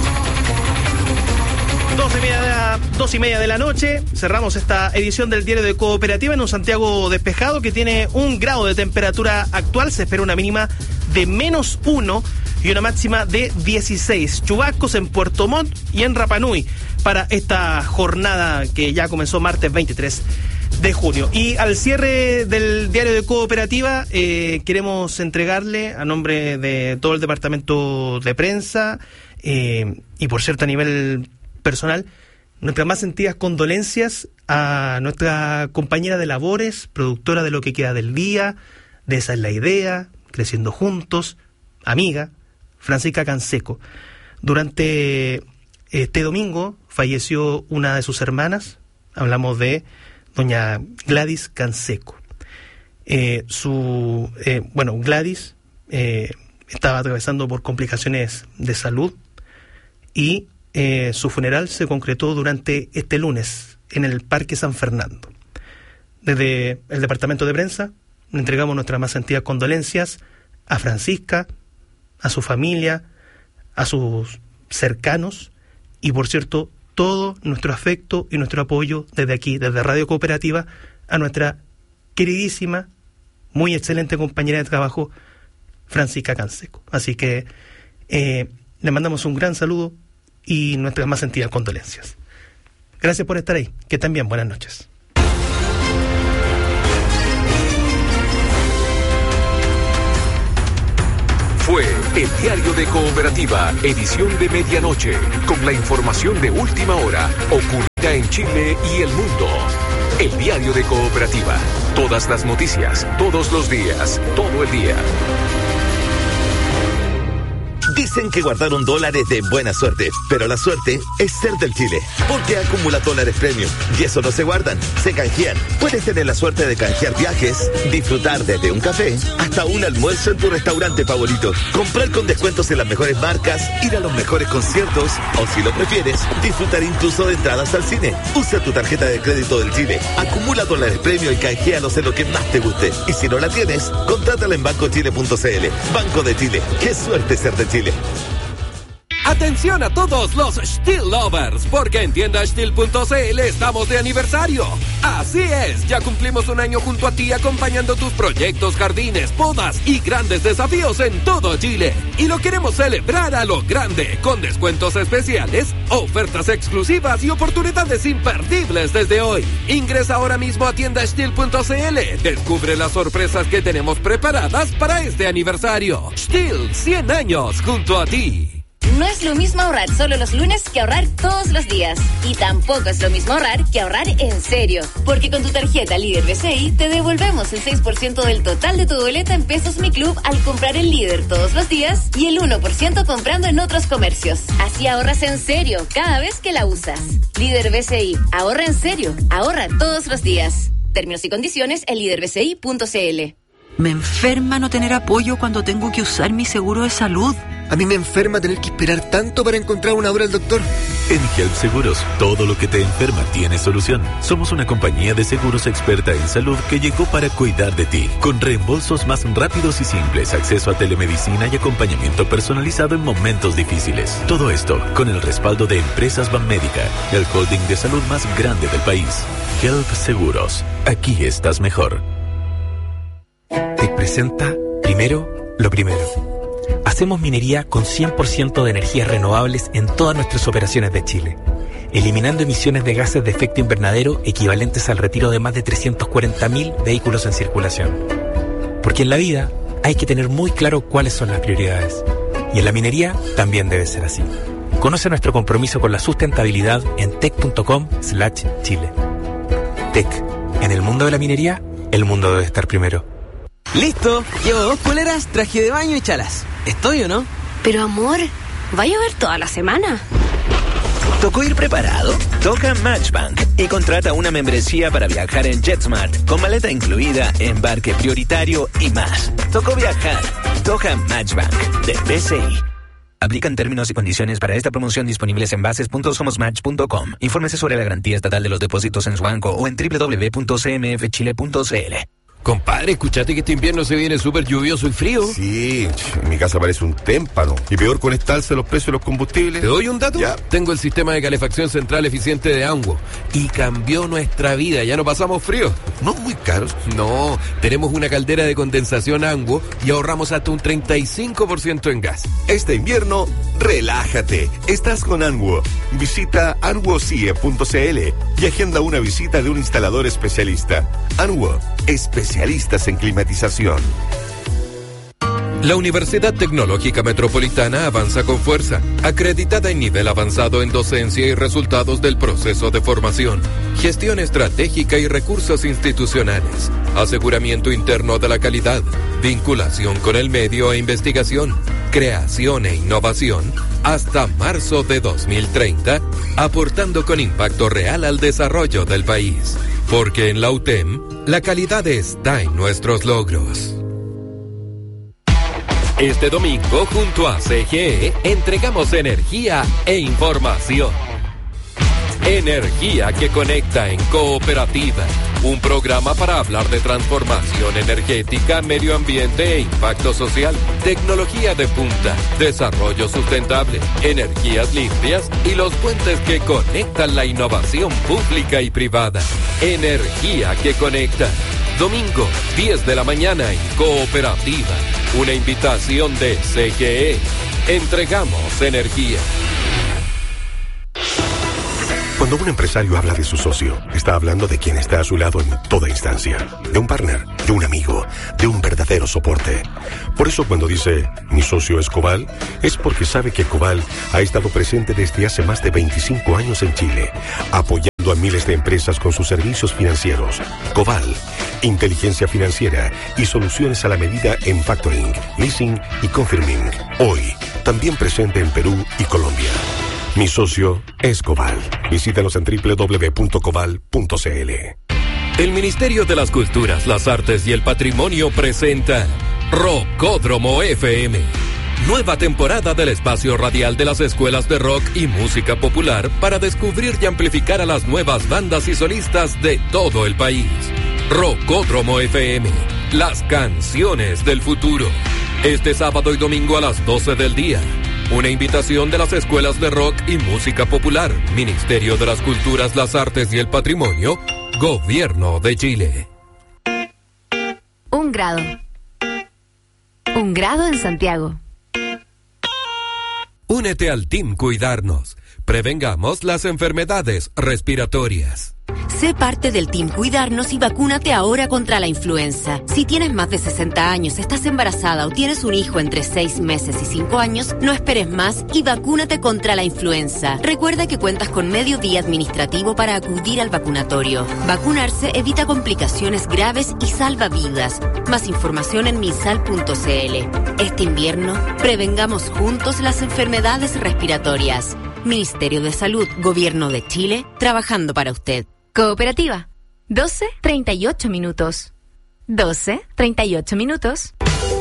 Dos y, media de la, dos y media de la noche, cerramos esta edición del diario de Cooperativa en un Santiago despejado que tiene un grado de temperatura actual. Se espera una mínima de menos uno y una máxima de dieciséis. Chubascos en Puerto Montt y en Rapa Nui para esta jornada que ya comenzó martes veintitrés de junio. Y al cierre del diario de Cooperativa eh, queremos entregarle a nombre de todo el departamento de prensa eh, y por cierto a nivel personal, nuestras más sentidas condolencias a nuestra compañera de labores, productora de Lo que queda del día, de Esa es la idea, Creciendo juntos, amiga, Francisca Canseco. Durante este domingo falleció una de sus hermanas, hablamos de doña Gladys Canseco. Eh, su, eh, bueno, Gladys eh, estaba atravesando por complicaciones de salud y Eh, su funeral se concretó durante este lunes en el Parque San Fernando. Desde el departamento de prensa le entregamos nuestras más sentidas condolencias a Francisca, a su familia, a sus cercanos y por cierto todo nuestro afecto y nuestro apoyo desde aquí, desde Radio Cooperativa, a nuestra queridísima, muy excelente compañera de trabajo Francisca Canseco. Así que eh, le mandamos un gran saludo y nuestras más sentidas condolencias. Gracias por estar ahí. Que estén bien. Buenas noches. fue el Diario de Cooperativa, edición de medianoche, con la información de última hora ocurrida en Chile y el mundo. El Diario de Cooperativa. Todas las noticias, todos los días, todo el día. Dicen que guardar un dólar es de buena suerte, pero la suerte es ser del Chile, porque acumula dólares premium y eso no se guardan, se canjean. Puedes tener la suerte de canjear viajes, disfrutar desde un café hasta un almuerzo en tu restaurante favorito, comprar con descuentos en las mejores marcas, ir a los mejores conciertos o, si lo prefieres, disfrutar incluso de entradas al cine. Usa tu tarjeta de crédito del Chile, acumula dólares premium y canjealos en lo que más te guste. Y si no la tienes, contrátala en banco chile punto c l. Banco de Chile, qué suerte ser de Chile. Atención a todos los Stihl lovers, porque en tienda stihl punto c l estamos de aniversario. Así es, ya cumplimos un año junto a ti acompañando tus proyectos, jardines, podas y grandes desafíos en todo Chile. Y lo queremos celebrar a lo grande, con descuentos especiales, ofertas exclusivas y oportunidades imperdibles desde hoy. Ingresa ahora mismo a tienda stihl punto c l. Descubre las sorpresas que tenemos preparadas para este aniversario. Stihl, cien años junto a ti. No es lo mismo ahorrar solo los lunes que ahorrar todos los días. Y tampoco es lo mismo ahorrar que ahorrar en serio. Porque con tu tarjeta Líder B C I te devolvemos el seis por ciento del total de tu boleta en Pesos Mi Club al comprar el Líder todos los días y el uno por ciento comprando en otros comercios. Así ahorras en serio cada vez que la usas. Líder B C I, ahorra en serio, ahorra todos los días. Términos y condiciones en líder b c i punto c l. Me enferma no tener apoyo cuando tengo que usar mi seguro de salud. A mí me enferma tener que esperar tanto para encontrar una hora al doctor. En Help Seguros, todo lo que te enferma tiene solución. Somos una compañía de seguros experta en salud que llegó para cuidar de ti, con reembolsos más rápidos y simples, acceso a telemedicina y acompañamiento personalizado en momentos difíciles. Todo esto con el respaldo de Empresas Banmédica, el holding de salud más grande del país. Help Seguros, aquí estás mejor. Te presenta Primero lo Primero. Hacemos minería con cien por ciento de energías renovables en todas nuestras operaciones de Chile, eliminando emisiones de gases de efecto invernadero equivalentes al retiro de más de trescientos cuarenta mil vehículos en circulación. Porque en la vida hay que tener muy claro cuáles son las prioridades. Y en la minería también debe ser así. Conoce nuestro compromiso con la sustentabilidad en tec punto com slash chile. Tec. En el mundo de la minería, el mundo debe estar primero. Listo, llevo dos poleras, traje de baño y chalas. ¿Estoy o no? Pero amor, ¿va a llover toda la semana? ¿Tocó ir preparado? Toca Matchbank y contrata una membresía para viajar en JetSmart, con maleta incluida, embarque prioritario y más. Tocó viajar. Toca Matchbank de B C I. Aplican términos y condiciones para esta promoción disponibles en bases punto somos match punto com. Infórmese sobre la garantía estatal de los depósitos en su banco o en doble u doble u doble u punto c m f chile punto c l. Compadre, escuchaste que este invierno se viene súper lluvioso y frío. Sí, en mi casa parece un témpano. Y peor con esta alza de los precios de los combustibles. ¿Te doy un dato? Ya. Tengo el sistema de calefacción central eficiente de Anguo y cambió nuestra vida. Ya no pasamos frío. ¿No muy caros? No, tenemos una caldera de condensación Anguo y ahorramos hasta un treinta y cinco por ciento en gas. Este invierno, relájate. Estás con Anguo. Visita anguocie punto c l y agenda una visita de un instalador especialista. Anguo, especialistas en climatización. La Universidad Tecnológica Metropolitana avanza con fuerza, acreditada en nivel avanzado en docencia y resultados del proceso de formación, gestión estratégica y recursos institucionales, aseguramiento interno de la calidad, vinculación con el medio e investigación, creación e innovación, hasta marzo de dos mil treinta, aportando con impacto real al desarrollo del país. Porque en la U T E M, la calidad está en nuestros logros. Este domingo, junto a C G E, entregamos energía e información. Energía que conecta en Cooperativa, un programa para hablar de transformación energética, medio ambiente e impacto social, tecnología de punta, desarrollo sustentable, energías limpias y los puentes que conectan la innovación pública y privada. Energía que conecta. Domingo, diez de la mañana en Cooperativa. Una invitación de C G E. Entregamos energía. Cuando un empresario habla de su socio, está hablando de quien está a su lado en toda instancia. De un partner, de un amigo, de un verdadero soporte. Por eso cuando dice, mi socio es Cobal, es porque sabe que Cobal ha estado presente desde hace más de veinticinco años en Chile, apoyando a miles de empresas con sus servicios financieros. Cobal, inteligencia financiera y soluciones a la medida en factoring, leasing y confirming. Hoy, también presente en Perú y Colombia. Mi socio es Cobal. Visítanos en doble u doble u doble u punto cobal punto c l. El Ministerio de las Culturas, las Artes y el Patrimonio presenta Rockódromo F M. Nueva temporada del espacio radial de las escuelas de rock y música popular para descubrir y amplificar a las nuevas bandas y solistas de todo el país. Rockódromo F M, las canciones del futuro. Este sábado y domingo a las doce del día. Una invitación de las escuelas de rock y música popular, Ministerio de las Culturas, las Artes y el Patrimonio, Gobierno de Chile. Un grado. Un grado en Santiago. Únete al Team Cuidarnos. Prevengamos las enfermedades respiratorias. Sé parte del Team Cuidarnos y vacúnate ahora contra la influenza. Si tienes más de sesenta años, estás embarazada o tienes un hijo entre seis meses y cinco años, no esperes más y vacúnate contra la influenza. Recuerda que cuentas con medio día administrativo para acudir al vacunatorio. Vacunarse evita complicaciones graves y salva vidas. Más información en misal punto c l. Este invierno, prevengamos juntos las enfermedades respiratorias. Ministerio de Salud, Gobierno de Chile, trabajando para usted. Cooperativa. doce treinta y ocho minutos. doce treinta y ocho minutos.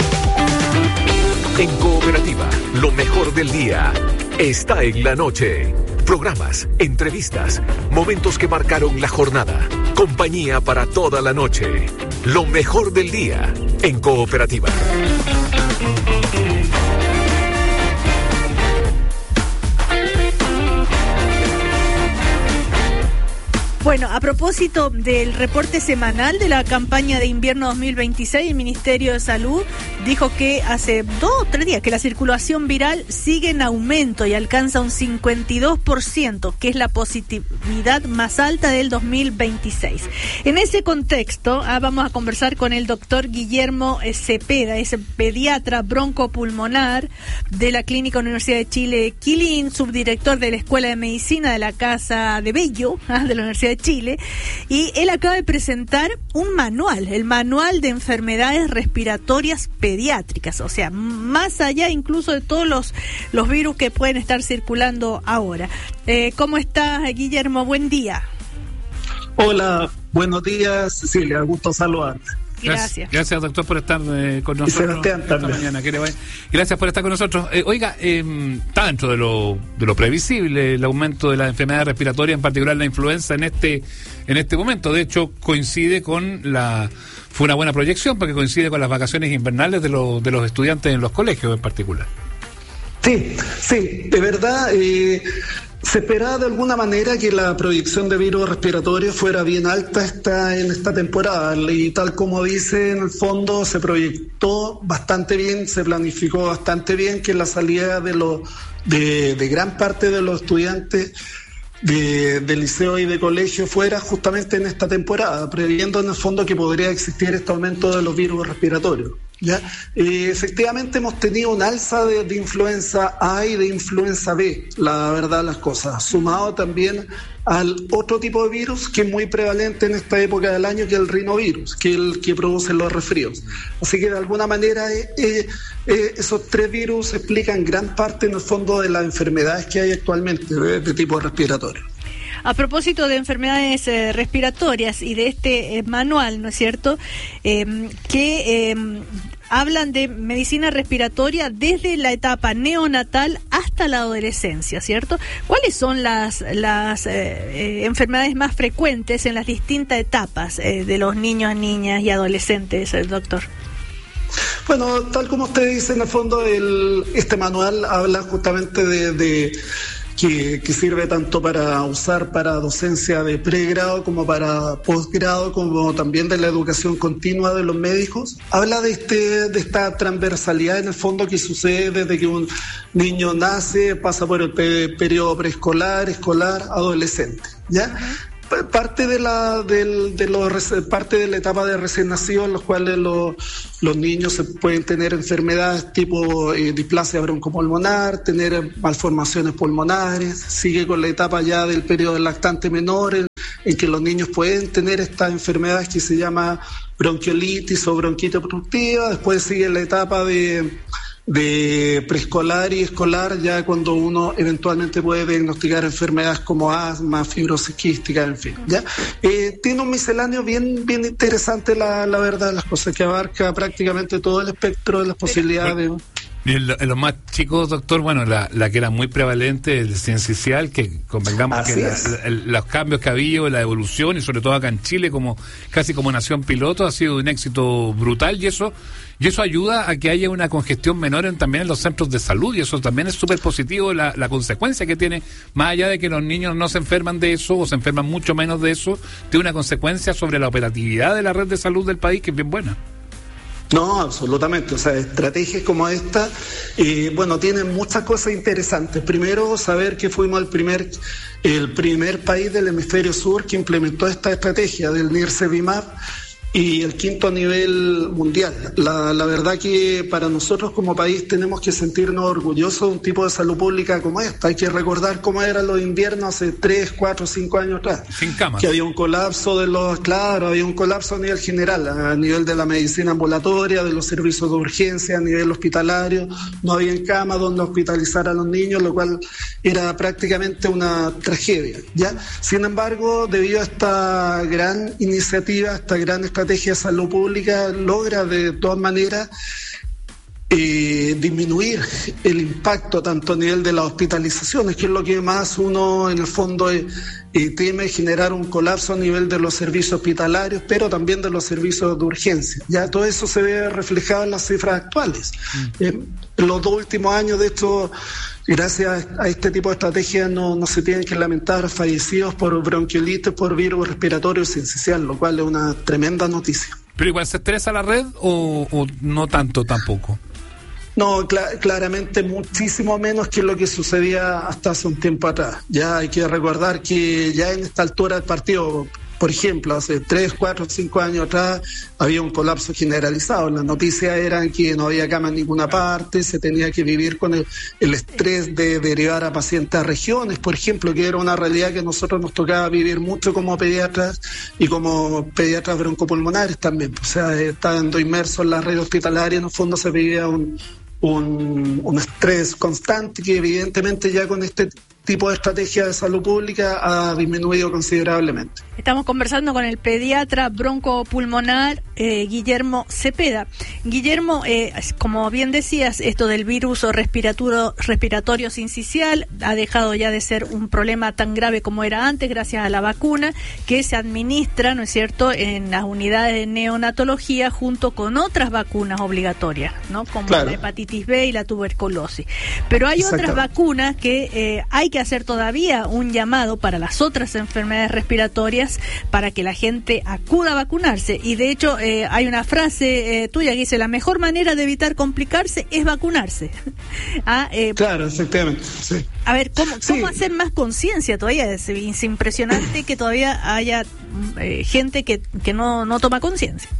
En Cooperativa, lo mejor del día está en la noche. Programas, entrevistas, momentos que marcaron la jornada. Compañía para toda la noche. Lo mejor del día en Cooperativa. Bueno, a propósito del reporte semanal de la campaña de invierno dos mil veintiséis, el Ministerio de Salud dijo que hace dos o tres días que la circulación viral sigue en aumento y alcanza un cincuenta y dos por ciento, que es la positividad más alta del dos mil veintiséis. En ese contexto, ah, vamos a conversar con el doctor Guillermo Cepeda, es pediatra broncopulmonar de la Clínica Universidad de Chile Quilín, subdirector de la Escuela de Medicina de la Casa de Bello, ah, de la Universidad de Chile, y él acaba de presentar un manual, el manual de enfermedades respiratorias pediátricas, o sea, más allá incluso de todos los, los virus que pueden estar circulando ahora. Eh, ¿Cómo estás, Guillermo? Buen día. Hola, buenos días, Cecilia, gusto saludarte. Gracias. Gracias, doctor, por estar eh, con nosotros esta mañana. Que le vaya. Gracias por estar con nosotros. Eh, oiga, eh, está dentro de lo, de lo previsible el aumento de las enfermedades respiratorias, en particular la influenza en este en este momento. De hecho, coincide con la fue una buena proyección porque coincide con las vacaciones invernales de los de los estudiantes en los colegios en particular. Sí, sí, de verdad. Eh, Se esperaba de alguna manera que la proyección de virus respiratorio fuera bien alta esta, en esta temporada, y tal como dice, en el fondo se proyectó bastante bien, se planificó bastante bien que la salida de, lo, de, de gran parte de los estudiantes de, de liceo y de colegio fuera justamente en esta temporada, previendo en el fondo que podría existir este aumento de los virus respiratorios. ¿Ya? Eh, efectivamente hemos tenido un alza de, de influenza A y de influenza B, la verdad las cosas, sumado también al otro tipo de virus que es muy prevalente en esta época del año, que es el rinovirus, que es el que produce los resfríos. Así que de alguna manera eh, eh, eh, esos tres virus explican gran parte en el fondo de las enfermedades que hay actualmente de, de tipo respiratorio. A propósito de enfermedades eh, respiratorias y de este eh, manual, ¿no es cierto?, eh, que eh, hablan de medicina respiratoria desde la etapa neonatal hasta la adolescencia, ¿cierto? ¿Cuáles son las, las eh, eh, enfermedades más frecuentes en las distintas etapas eh, de los niños, niñas y adolescentes, el doctor? Bueno, tal como usted dice, en el fondo el, este manual habla justamente de... de Que, que sirve tanto para usar para docencia de pregrado como para posgrado, como también de la educación continua de los médicos. Habla de este de esta transversalidad en el fondo que sucede desde que un niño nace, pasa por el pe- periodo preescolar, escolar, adolescente. ¿ya? Parte de la del, de los parte de la etapa de recién nacido, en los cuales los, los niños se pueden tener enfermedades tipo eh, displasia broncopulmonar, tener malformaciones pulmonares. Sigue con la etapa ya del periodo del lactante menor, en, en que los niños pueden tener estas enfermedades que se llama bronquiolitis o bronquitis obstructiva. Después sigue la etapa de de preescolar y escolar, ya cuando uno eventualmente puede diagnosticar enfermedades como asma, fibrosis quística, en fin, ¿ya? Eh, tiene un misceláneo bien bien interesante, la, la verdad, las cosas que abarca prácticamente todo el espectro de las posibilidades. Y en, lo, en los más chicos, doctor, bueno, la, la que era muy prevalente, el ciencial, que convengamos Así que la, la, los cambios que ha habido, la evolución, y sobre todo acá en Chile, como casi como nación piloto, ha sido un éxito brutal, y eso y eso ayuda a que haya una congestión menor en, también en los centros de salud, y eso también es súper positivo, la, la consecuencia que tiene, más allá de que los niños no se enferman de eso, o se enferman mucho menos de eso, tiene una consecuencia sobre la operatividad de la red de salud del país que es bien buena. No, absolutamente. O sea, estrategias como esta, eh, bueno, tienen muchas cosas interesantes. Primero, saber que fuimos el primer, el primer país del hemisferio sur que implementó esta estrategia del Nirsevimab, y el quinto a nivel mundial. La, la verdad que para nosotros como país tenemos que sentirnos orgullosos de un tipo de salud pública como esta. Hay que recordar cómo eran los inviernos hace tres, cuatro, cinco años atrás. Sin camas. Que había un colapso de los, claro, había un colapso a nivel general, a nivel de la medicina ambulatoria, de los servicios de urgencia, a nivel hospitalario. No había camas donde hospitalizar a los niños, lo cual era prácticamente una tragedia, ¿ya? Sin embargo, debido a esta gran iniciativa, esta gran estrategia, estrategia de salud pública, logra de todas maneras eh, disminuir el impacto tanto a nivel de las hospitalizaciones, que es lo que más uno en el fondo eh, eh, teme, generar un colapso a nivel de los servicios hospitalarios, pero también de los servicios de urgencia. Ya todo eso se ve reflejado en las cifras actuales. Mm. Eh, en los dos últimos años, de hecho, gracias a este tipo de estrategias no, no se tienen que lamentar fallecidos por bronquiolitis, por virus respiratorio sincicial, lo cual es una tremenda noticia. ¿Pero igual se estresa la red o, o no tanto tampoco? No, cl- claramente muchísimo menos que lo que sucedía hasta hace un tiempo atrás. Ya hay que recordar que ya en esta altura del partido, por ejemplo, hace tres, cuatro, cinco años atrás había un colapso generalizado. Las noticias eran que no había cama en ninguna parte, se tenía que vivir con el, el estrés de derivar a pacientes a regiones, por ejemplo, que era una realidad que a nosotros nos tocaba vivir mucho como pediatras y como pediatras broncopulmonares también. O sea, estando inmersos en la red hospitalaria, en el fondo se vivía un, un, un estrés constante que evidentemente ya con este tipo de estrategia de salud pública ha disminuido considerablemente. Estamos conversando con el pediatra broncopulmonar eh, Guillermo Cepeda. Guillermo, eh, como bien decías, esto del virus respiratorio, respiratorio sincicial ha dejado ya de ser un problema tan grave como era antes gracias a la vacuna que se administra, ¿no es cierto?, en las unidades de neonatología junto con otras vacunas obligatorias, ¿no?, como claro. la hepatitis B y la tuberculosis. Pero hay otras vacunas que eh, hay que hacer todavía un llamado para las otras enfermedades respiratorias para que la gente acuda a vacunarse. Y de hecho eh, hay una frase eh, tuya que dice: la mejor manera de evitar complicarse es vacunarse. ah, eh, claro, efectivamente, sí. A ver, ¿cómo, sí. cómo hacer más conciencia todavía? Es, es impresionante que todavía haya eh, gente que, que no, no toma conciencia.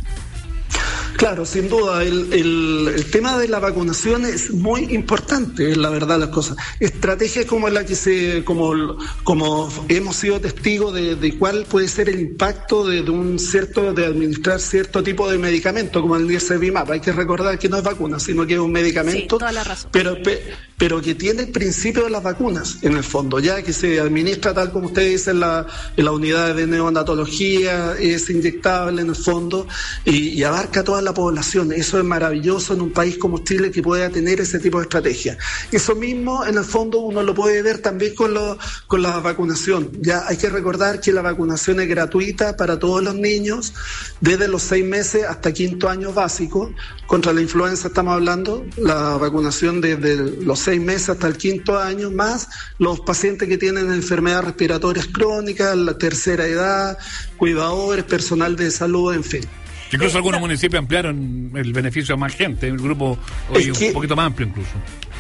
Claro, sin duda, el, el, el tema de la vacunación es muy importante, la verdad, las cosas. Estrategias como la que se, como, como hemos sido testigos de, de cuál puede ser el impacto de, de un cierto, de administrar cierto tipo de medicamento, como el Nirsevimab. Hay que recordar que no es vacuna, sino que es un medicamento, sí, toda la razón. pero, pero que tiene el principio de las vacunas, en el fondo, ya que se administra tal como ustedes dicen en la, en la unidad de neonatología, es inyectable en el fondo y, y abarca toda la población. Eso es maravilloso en un país como Chile que pueda tener ese tipo de estrategia. Eso mismo en el fondo uno lo puede ver también con, lo, con la vacunación. Ya hay que recordar que la vacunación es gratuita para todos los niños desde los seis meses hasta quinto año básico. Contra la influenza estamos hablando, la vacunación desde los seis meses hasta el quinto año, más los pacientes que tienen enfermedades respiratorias crónicas, la tercera edad, cuidadores, personal de salud, en fin. Incluso algunos municipios ampliaron el beneficio a más gente, el grupo hoy es que, un poquito más amplio incluso.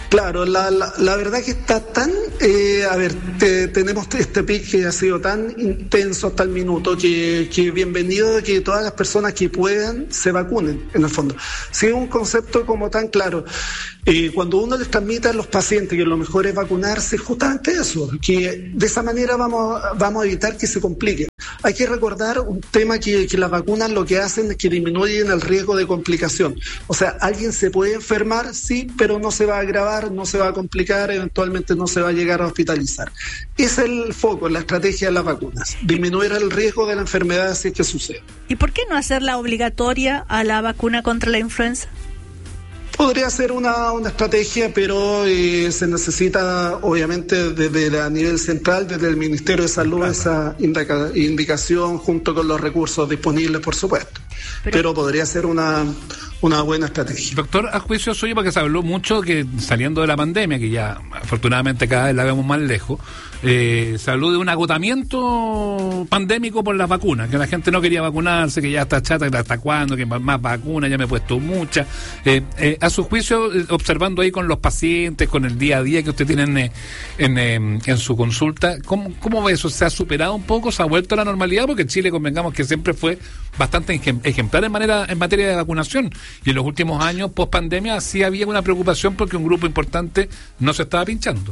Claro, la, la, la verdad que está tan, eh, a ver, te, tenemos este pic que ha sido tan intenso hasta el minuto que, que bienvenido de que todas las personas que puedan se vacunen, en el fondo. Sí, es un concepto como tan claro. Eh, cuando uno les transmite a los pacientes que lo mejor es vacunarse, justamente eso, que de esa manera vamos, vamos a evitar que se complique. Hay que recordar un tema que, que las vacunas lo que hacen es que disminuyen el riesgo de complicación. O sea, alguien se puede enfermar, sí, pero no se va a agravar, no se va a complicar, eventualmente no se va a llegar a hospitalizar. Ese es el foco, la estrategia de las vacunas, disminuir el riesgo de la enfermedad si es que sucede. ¿Y por qué no hacerla obligatoria a la vacuna contra la influenza? Podría ser una, una estrategia, pero eh, se necesita, obviamente, desde a nivel central, desde el Ministerio de Salud, esa indica, indicación junto con los recursos disponibles, por supuesto. Pero, pero podría ser una, una buena estrategia. Doctor, a juicio suyo, porque se habló mucho que saliendo de la pandemia, que ya afortunadamente cada vez la vemos más lejos, eh, se habló de un agotamiento pandémico por las vacunas, que la gente no quería vacunarse, que ya está chata, que hasta cuándo, que más, más vacunas, ya me he puesto muchas. Eh, eh, a su juicio, eh, observando ahí con los pacientes, con el día a día que usted tiene en, en, en, en su consulta, ¿cómo, ¿cómo ve eso? ¿Se ha superado un poco? ¿Se ha vuelto a la normalidad? Porque Chile, convengamos que siempre fue bastante ejemplar en, manera, en materia de vacunación. Y en los últimos años, post pandemia, sí había una preocupación porque un grupo importante no se estaba pinchando.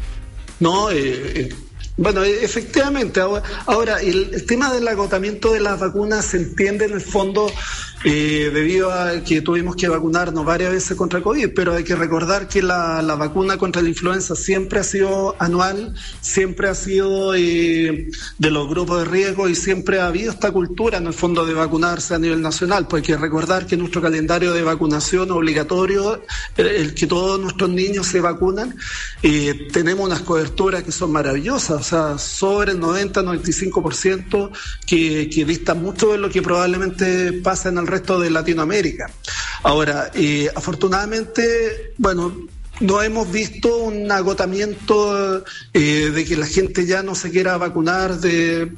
No, eh, eh, bueno, efectivamente. Ahora, ahora el, el tema del agotamiento de las vacunas se entiende en el fondo eh, debido a que tuvimos que vacunarnos varias veces contra COVID, pero hay que recordar que la, la vacuna contra la influenza siempre ha sido anual, siempre ha sido eh, de los grupos de riesgo y siempre ha habido esta cultura en el fondo de vacunarse a nivel nacional, pues hay que recordar que nuestro calendario de vacunación obligatorio, el, el que todos nuestros niños se vacunan, eh, tenemos unas coberturas que son maravillosas, o sea, sobre el noventa, noventa y cinco por ciento que, que distan mucho de lo que probablemente pasa en el resto de Latinoamérica. Ahora, eh, afortunadamente, bueno, no hemos visto un agotamiento eh, de que la gente ya no se quiera vacunar de,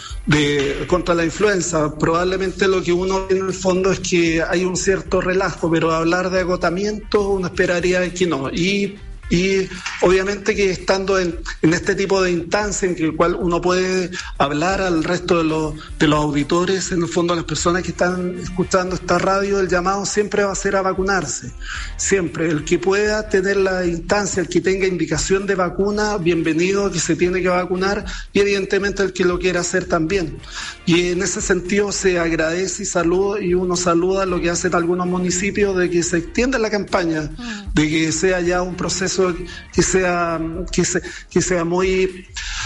de contra la influenza. Probablemente lo que uno ve en el fondo es que hay un cierto relajo, pero hablar de agotamiento uno esperaría que no. Y Y obviamente que estando en, en este tipo de instancia en el cual uno puede hablar al resto de los, de los auditores, en el fondo a las personas que están escuchando esta radio, el llamado siempre va a ser a vacunarse. Siempre. El que pueda tener la instancia, el que tenga indicación de vacuna, bienvenido, que se tiene que vacunar, y evidentemente el que lo quiera hacer también. Y en ese sentido se agradece y saluda, y uno saluda lo que hacen algunos municipios de que se extienda la campaña, de que sea ya un proceso que sea que, se, que sea muy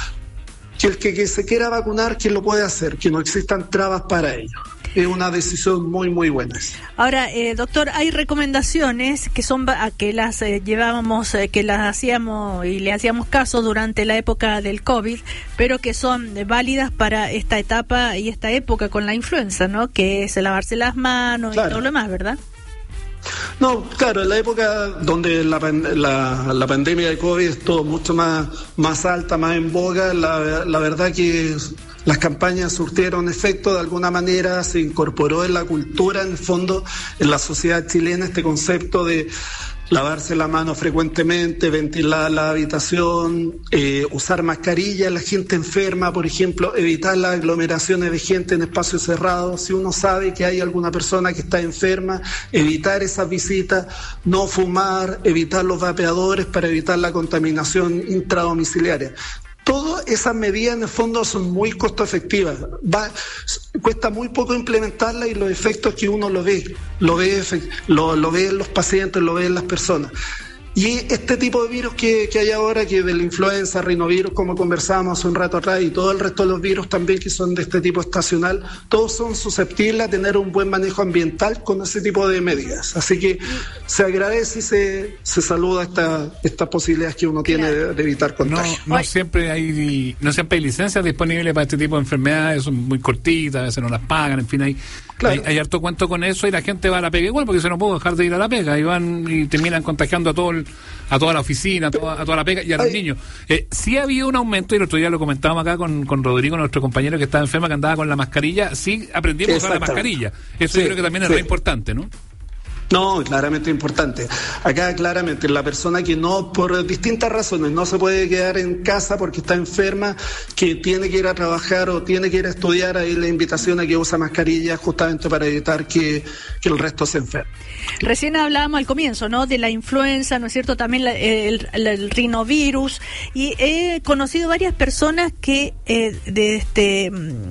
que el que, que se quiera vacunar, que lo puede hacer, que no existan trabas para ello. Es una decisión muy muy buena. Ahora, eh, doctor, hay recomendaciones que son que las eh, llevábamos, eh, que las hacíamos y le hacíamos caso durante la época del COVID, pero que son eh, válidas para esta etapa y esta época con la influenza, ¿no? Que es lavarse las manos, claro, y todo lo demás, ¿verdad? No, claro, en la época donde la, la, la pandemia de COVID estuvo mucho más, más alta, más en boga, la, la verdad que las campañas surtieron efecto, de alguna manera se incorporó en la cultura, en el fondo, en la sociedad chilena, este concepto de lavarse la mano frecuentemente, ventilar la habitación, eh, usar mascarilla, la gente enferma, por ejemplo, evitar las aglomeraciones de gente en espacios cerrados. Si uno sabe que hay alguna persona que está enferma, evitar esas visitas, no fumar, evitar los vapeadores para evitar la contaminación intradomiciliaria. Todas esas medidas en el fondo son muy costo efectivas. Va, cuesta muy poco implementarlas y los efectos que uno lo ve, lo ve, lo, lo ve en los pacientes, lo ve en las personas. Y este tipo de virus que, que hay ahora, que de la influenza, rinovirus, como conversábamos hace un rato atrás, y todo el resto de los virus también que son de este tipo estacional, todos son susceptibles a tener un buen manejo ambiental con ese tipo de medidas. Así que se agradece y se, se saluda esta, estas posibilidades que uno tiene de, de evitar contagio. No, no siempre hay no siempre hay licencias disponibles para este tipo de enfermedades, son muy cortitas, a veces no las pagan, en fin, hay, claro. hay, hay harto cuento con eso, y la gente va a la pega igual, porque se no puede dejar de ir a la pega, y van y terminan contagiando a todo el a toda la oficina, a toda, a toda la pega y a los Ay. niños. Eh, sí ha habido un aumento, y el otro día lo comentábamos acá con, con Rodrigo, nuestro compañero que estaba enfermo, que andaba con la mascarilla. Sí aprendimos a usar la mascarilla. Eso sí, yo creo que también es sí. re importante, ¿no? No, claramente importante. Acá claramente la persona que no, por distintas razones, no se puede quedar en casa porque está enferma, que tiene que ir a trabajar o tiene que ir a estudiar, ahí la invitación a que usa mascarilla justamente para evitar que, que el resto se enferme. Recién hablábamos al comienzo, ¿no?, de la influenza, ¿no es cierto?, también la, el, el, el rinovirus, y he conocido varias personas que eh, de este